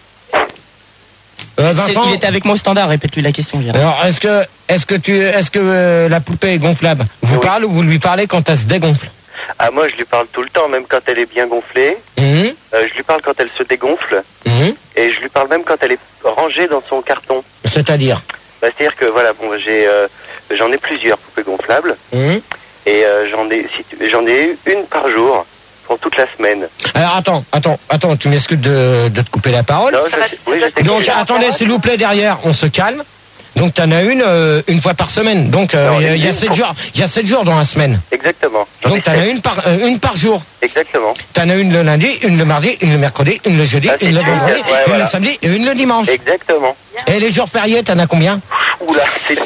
Speaker 15: Vincent?
Speaker 8: Il était avec moi au standard, répète-lui la question, Gérard.
Speaker 15: Alors, est-ce que la poupée gonflable vous parle ou vous lui parlez quand elle se dégonfle?
Speaker 13: Ah, moi, je lui parle tout le temps, même quand elle est bien gonflée. Je lui parle quand elle se dégonfle. Et je lui parle même quand elle est rangée dans son carton.
Speaker 15: C'est-à-dire?
Speaker 13: Bah, c'est-à-dire que, voilà, bon, j'en ai plusieurs poupées gonflables. Et j'en ai une par jour pour toute la semaine. Alors,
Speaker 15: attends, tu m'excuses de te couper la parole.
Speaker 13: Non,
Speaker 15: donc, attendez, s'il vous plaît, derrière, on se calme. Donc, t'en as une fois par semaine. Donc, il y a 7 jours. Il y a 7 jours dans la semaine.
Speaker 13: Exactement.
Speaker 15: Donc, t'en as une par jour.
Speaker 13: Exactement.
Speaker 15: T'en as une le lundi, une le mardi, une le mercredi, une le jeudi, une le vendredi, une le samedi et une le dimanche.
Speaker 13: Exactement.
Speaker 15: Et les jours fériés, t'en as combien?
Speaker 13: Oula,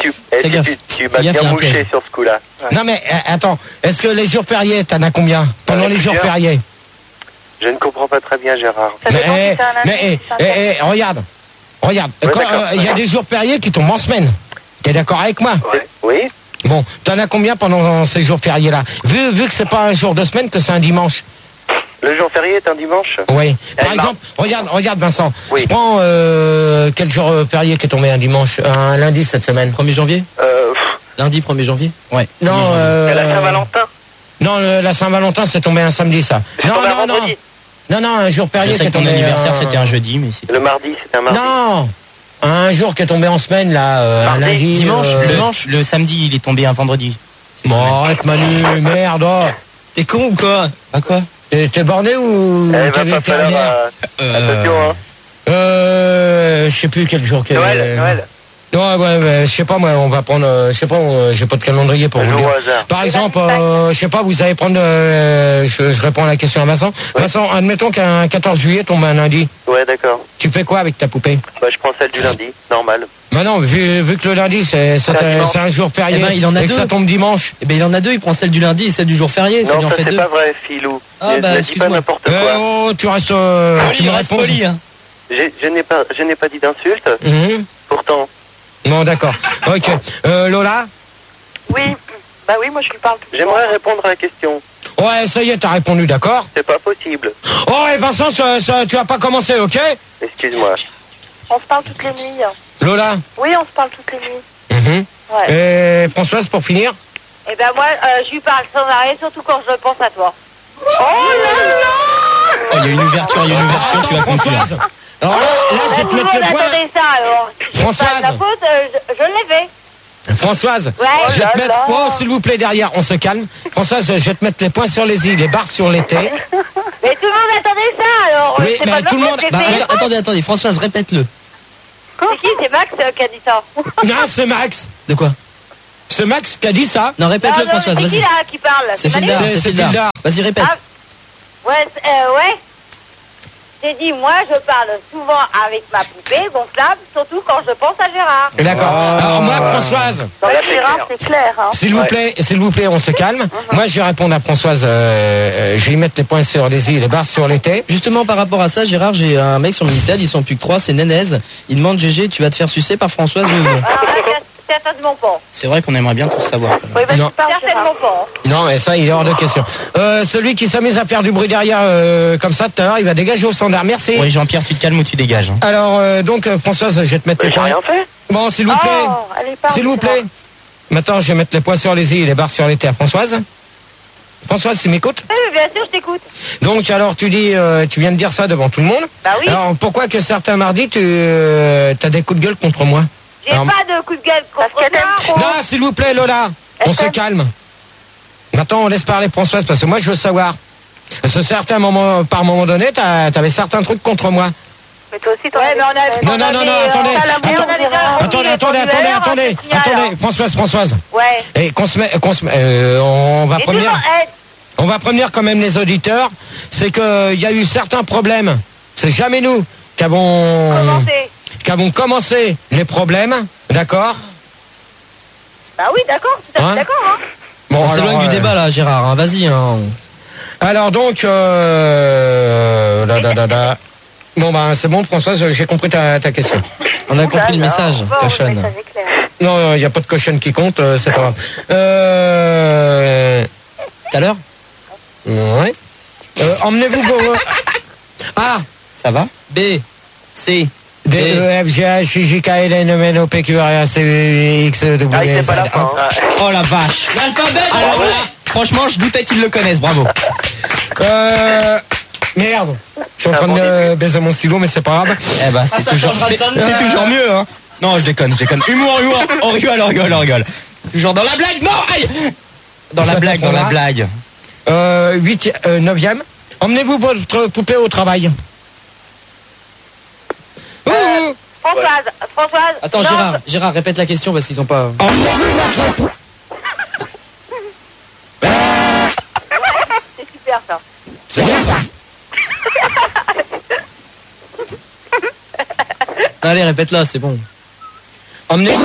Speaker 13: tu m'as bien mouché sur ce coup-là. Ouais.
Speaker 15: Non, mais attends, est-ce que les jours fériés, t'en as combien pendant les jours fériés?
Speaker 13: Je ne comprends pas très bien, Gérard.
Speaker 15: Mais regarde. Il y a des jours fériés qui tombent en semaine. T'es d'accord avec moi?
Speaker 13: Oui.
Speaker 15: Bon, t'en as combien pendant ces jours fériés-là? Vu que c'est pas un jour de semaine, que c'est un dimanche.
Speaker 13: Le jour férié est un dimanche?
Speaker 15: Oui. Par exemple, regarde Vincent. Oui. Je prends quel jour férié qui est tombé un dimanche, un lundi cette semaine?
Speaker 11: 1er janvier? Lundi 1er janvier?
Speaker 15: Ouais. Non,
Speaker 13: la Saint-Valentin?
Speaker 15: Non, la Saint-Valentin, c'est tombé un samedi, ça. Non, un jour férié qui est tombé...
Speaker 8: Ton anniversaire, c'était un jeudi, mais c'est...
Speaker 13: Le mardi, c'était un mardi?
Speaker 15: Non, un jour qui est tombé en semaine, là,
Speaker 13: mardi,
Speaker 15: lundi...
Speaker 8: Dimanche, le samedi, il est tombé un vendredi.
Speaker 15: Bon, arrête Manu, merde.
Speaker 11: T'es con ou quoi?
Speaker 15: À quoi? T'es borné ou t'es vétérinaire?
Speaker 13: Attention, hein.
Speaker 15: Je sais plus quel jour.
Speaker 13: Noël.
Speaker 15: Ouais, je sais pas, moi, on va prendre, je sais pas, j'ai pas de calendrier pour vous dire. Par exemple, je sais pas, vous allez prendre, je réponds à la question à Vincent. Ouais. Vincent, admettons qu'un 14 juillet tombe un lundi.
Speaker 13: Ouais, d'accord.
Speaker 15: Tu fais quoi avec ta poupée?
Speaker 13: Bah, je prends celle du lundi, normal.
Speaker 15: Bah non, vu que le lundi, c'est un jour férié,
Speaker 11: Eh ben, il en a
Speaker 15: et que
Speaker 11: deux.
Speaker 15: ça tombe dimanche.
Speaker 11: Eh ben, il en a deux, il prend celle du lundi et celle du jour férié, ça lui
Speaker 13: Non,
Speaker 11: en
Speaker 13: ça
Speaker 11: fait
Speaker 13: c'est
Speaker 11: deux.
Speaker 13: pas vrai, Philou.
Speaker 11: Ah, bah,
Speaker 13: Ne dis pas
Speaker 11: excuse-moi.
Speaker 13: n'importe quoi.
Speaker 15: Oh, tu restes... tu
Speaker 11: Il
Speaker 15: me
Speaker 11: reste
Speaker 15: réponds.
Speaker 11: poli, hein.
Speaker 13: Je n'ai pas dit d'insulte, pourtant.
Speaker 15: Non, d'accord. Ok. Lola?
Speaker 9: Oui, bah oui, moi je lui parle tout le temps.
Speaker 13: J'aimerais répondre à la question.
Speaker 15: Ouais, ça y est, t'as répondu, d'accord?
Speaker 13: C'est pas possible.
Speaker 15: Oh, et Vincent, tu vas pas commencer, ok?
Speaker 13: Excuse-moi.
Speaker 9: On se parle toutes les nuits.
Speaker 15: Lola?
Speaker 9: Oui, on se parle toutes les nuits. Ouais.
Speaker 15: Et Françoise, pour finir?
Speaker 14: Eh ben moi, je lui parle sans arrêt, surtout quand je pense à toi.
Speaker 11: Oh, il y a une ouverture, tu vas conclure.
Speaker 15: Françoise. Alors là, je vais te mettre le point.
Speaker 14: Attendez ça alors.
Speaker 15: Françoise.
Speaker 14: C'est pas de la faute, je l'ai fait.
Speaker 15: Françoise,
Speaker 14: Ouais.
Speaker 15: je vais te mettre... Oh, s'il vous plaît, derrière, on se calme. Françoise, je vais te mettre les points sur les i, les barres sur les t.
Speaker 14: Mais tout le monde attendait ça alors.
Speaker 15: Oui,
Speaker 14: c'est
Speaker 15: mais
Speaker 14: pas de
Speaker 15: tout le
Speaker 14: ma
Speaker 15: monde-
Speaker 14: faute, j'ai
Speaker 11: Bah,
Speaker 14: fait.
Speaker 11: attendez, Françoise, répète-le.
Speaker 14: C'est qui? C'est Max qui a dit ça.
Speaker 15: Non, c'est Max.
Speaker 11: De quoi?
Speaker 15: C'est Max qui a dit ça.
Speaker 11: Non, répète-le,
Speaker 14: Non,
Speaker 11: Françoise,
Speaker 14: c'est qui
Speaker 11: vas-y.
Speaker 14: là qui parle?
Speaker 11: C'est
Speaker 14: Manu
Speaker 11: Fildar,
Speaker 15: C'est
Speaker 11: c'est Fildar.
Speaker 15: Fildar.
Speaker 11: Vas-y, répète.
Speaker 14: Ah, ouais. J'ai dit, moi, je parle souvent avec ma poupée gonflable, surtout quand je pense à Gérard.
Speaker 15: D'accord. Alors moi, Françoise,
Speaker 9: Dans la Gérard, c'est clair. Hein.
Speaker 15: s'il vous plaît, on se calme. Moi, je vais répondre à Françoise. Je vais lui mettre les points sur les i, les barres sur les t.
Speaker 11: Justement, par rapport à ça, Gérard, j'ai un mec sur Minitel, ils sont plus que 3, c'est Nénez. Il demande, GG, tu vas te faire sucer par Françoise ou non?
Speaker 14: Alors là, certainement pas.
Speaker 11: C'est vrai qu'on aimerait bien tous savoir.
Speaker 14: Oui, bah,
Speaker 15: Non.
Speaker 14: certainement pas.
Speaker 15: Non, mais ça, il est hors de question. Celui qui s'amuse à faire du bruit derrière comme ça tout à l'heure, il va dégager au standard. Merci.
Speaker 11: Oui, Jean-Pierre, tu te calmes ou tu dégages.
Speaker 15: Alors, donc, Françoise, je vais te mettre les
Speaker 13: J'ai
Speaker 15: points.
Speaker 13: rien fait.
Speaker 15: Bon, s'il vous plaît.
Speaker 9: Oh, allez, parle,
Speaker 15: S'il vous plaît.
Speaker 9: Gérard.
Speaker 15: Maintenant, je vais mettre les points sur les i et les barres sur les t à Françoise. Françoise, tu m'écoutes?
Speaker 14: Oui, bien sûr, je t'écoute.
Speaker 15: Donc, alors, tu dis, tu viens de dire ça devant tout le monde.
Speaker 14: Bah oui.
Speaker 15: Alors, pourquoi que certains mardis, tu as des coups de gueule contre moi?
Speaker 14: J'ai
Speaker 15: Alors,
Speaker 14: pas de coup de gueule contre toi.
Speaker 15: non, s'il vous plaît, Lola, on se calme. Maintenant, on laisse parler Françoise, parce que moi, je veux savoir. Parce que certains moments, par moment donné, t'avais certains trucs contre moi.
Speaker 9: Mais toi aussi, t'en
Speaker 14: Ouais,
Speaker 9: as
Speaker 14: mais on a...
Speaker 15: Non, attendez, Françoise.
Speaker 14: Ouais.
Speaker 15: Et on va
Speaker 14: Et
Speaker 15: prévenir.
Speaker 14: toujours,
Speaker 15: On va prévenir quand même les auditeurs, c'est que il y a eu certains problèmes. C'est jamais nous qui avons commencé les problèmes, d'accord?
Speaker 14: Bah oui, d'accord, tout à
Speaker 15: Hein
Speaker 14: fait d'accord. Hein.
Speaker 15: Bon,
Speaker 11: On s'éloigne
Speaker 15: alors,
Speaker 11: du débat là, Gérard, hein, vas-y. Hein.
Speaker 15: Alors donc, bon ben c'est bon, Françoise, j'ai compris ta question.
Speaker 11: On a compris le message,
Speaker 14: Bon, le
Speaker 11: cochonne.
Speaker 14: message est clair.
Speaker 15: Non, il n'y a pas de cochonne qui compte, c'est pas grave.
Speaker 11: Tout à l'heure?
Speaker 15: Ouais. Emmenez-vous vos... Ah,
Speaker 11: Ça va? B, C,
Speaker 15: D, E, F, G, H, I, J, K, L, N, M, N, O, P, Q, R, S, T, U, X, W,
Speaker 13: Ah, il
Speaker 15: Z,
Speaker 13: sait pas la fin. Hein.
Speaker 11: Oh la vache. L'alphabet. Alors là, franchement, je doutais qu'ils le connaissent, bravo.
Speaker 15: Merde. Je suis en train de baiser mon stylo, mais c'est pas grave.
Speaker 11: Eh ben, c'est toujours mieux, hein. Non, je déconne. Humour, on rigole. Toujours dans la blague, non, aïe. Dans la blague.
Speaker 15: 9e. Emmenez-vous votre poupée au travail.
Speaker 14: Françoise.
Speaker 11: Attends,
Speaker 14: non,
Speaker 11: Gérard, répète la question parce qu'ils ont pas...
Speaker 14: c'est super ça.
Speaker 15: C'est bien ça.
Speaker 11: Allez, répète-la, c'est bon.
Speaker 15: Emmenez-vous.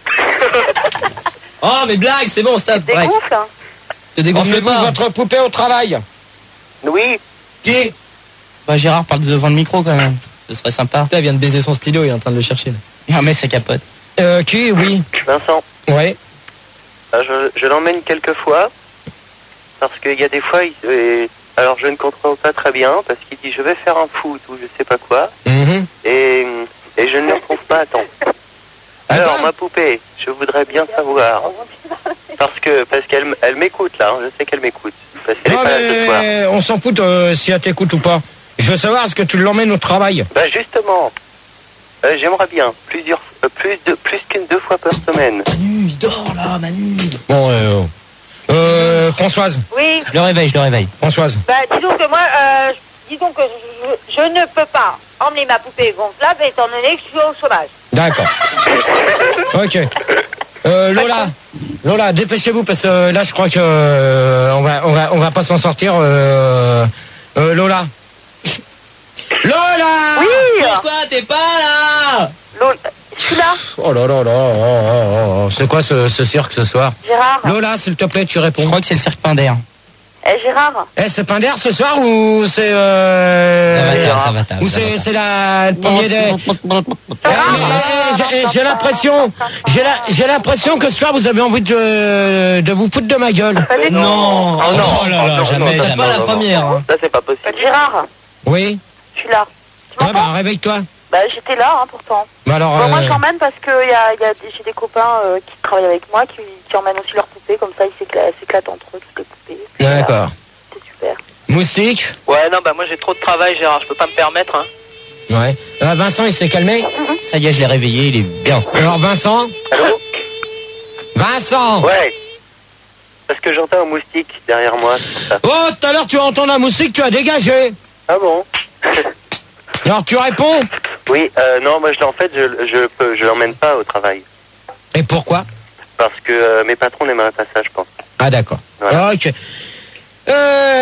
Speaker 11: Oh, mais blague, c'est bon, stop.
Speaker 9: Des gonfles, hein.
Speaker 11: Te dégonfle
Speaker 15: Emmenez-vous
Speaker 11: pas.
Speaker 15: votre poupée au travail.
Speaker 13: Oui.
Speaker 15: Qui?
Speaker 11: Bah, Gérard, parle devant le micro quand même. Ce serait sympa. Putain, il vient de baiser son stylo, il est en train de le chercher. Non, mais c'est capote.
Speaker 15: Qui? Oui.
Speaker 13: Vincent.
Speaker 15: Ouais.
Speaker 13: Je l'emmène quelques fois parce qu'il y a des fois, alors je ne contrôle pas très bien parce qu'il dit je vais faire un foot ou je sais pas quoi et je ne le retrouve pas à temps. Alors ma poupée, je voudrais bien savoir parce qu'elle m'écoute là, hein, je sais qu'elle m'écoute parce qu'elle est
Speaker 15: Non,
Speaker 13: pas là ce soir.
Speaker 15: mais on s'en fout si elle t'écoute ou pas. Je veux savoir, est-ce que tu l'emmènes au travail?
Speaker 13: Bah justement, j'aimerais bien plus qu'une 2 fois par semaine.
Speaker 11: Manu, il dort là, Manu.
Speaker 15: Bon, Françoise.
Speaker 14: Oui.
Speaker 11: Je le réveille.
Speaker 15: Françoise.
Speaker 14: Bah disons que moi, disons que je ne peux pas emmener ma poupée gonflable étant donné que je suis au chômage.
Speaker 15: D'accord. Ok. Lola, dépêchez-vous parce que là, je crois que on va pas s'en sortir. Lola.
Speaker 14: Oui,
Speaker 12: Oui.
Speaker 11: Pourquoi t'es pas là?
Speaker 12: Lola, je suis là.
Speaker 15: Oh là là là, c'est quoi ce cirque ce soir?
Speaker 12: Gérard.
Speaker 15: Lola, s'il te plaît, tu réponds.
Speaker 11: Je crois que c'est le cirque Pinder.
Speaker 12: Gérard.
Speaker 15: C'est Pinder ce soir ou c'est
Speaker 11: Ça va,
Speaker 15: ou c'est la poignée des... J'ai l'impression que ce soir vous avez envie de vous foutre de ma gueule.
Speaker 11: Non. Oh là là, jamais. C'est pas la première.
Speaker 13: Ça, c'est pas possible.
Speaker 12: Gérard.
Speaker 15: Oui.
Speaker 12: Je suis là.
Speaker 15: Ouais, bah réveille-toi.
Speaker 12: Bah j'étais là pourtant.
Speaker 15: Bah alors.
Speaker 12: Moi je l'emmène parce que j'ai des copains qui travaillent avec moi qui emmènent aussi leurs poupées, comme ça ils s'éclatent entre eux toutes les poupées.
Speaker 15: D'accord.
Speaker 12: C'est super.
Speaker 15: Moustique.
Speaker 13: Ouais, non, bah moi j'ai trop de travail, Gérard, je peux pas me permettre. Hein.
Speaker 15: Ouais. Vincent, il s'est calmé.
Speaker 11: Ça y est, je l'ai réveillé, il est bien.
Speaker 15: Alors Vincent.
Speaker 13: Allô.
Speaker 15: Vincent.
Speaker 13: Ouais. Parce que j'entends un moustique derrière moi, c'est pour ça.
Speaker 15: Oh, tout à l'heure tu as entendu la moustique, tu as dégagé.
Speaker 13: Ah bon.
Speaker 15: Alors tu réponds?
Speaker 13: Oui, non, moi je l'emmène pas au travail.
Speaker 15: Et pourquoi?
Speaker 13: Parce que mes patrons n'aimeraient pas ça, je pense.
Speaker 15: Ah d'accord.
Speaker 13: Voilà.
Speaker 15: Ok.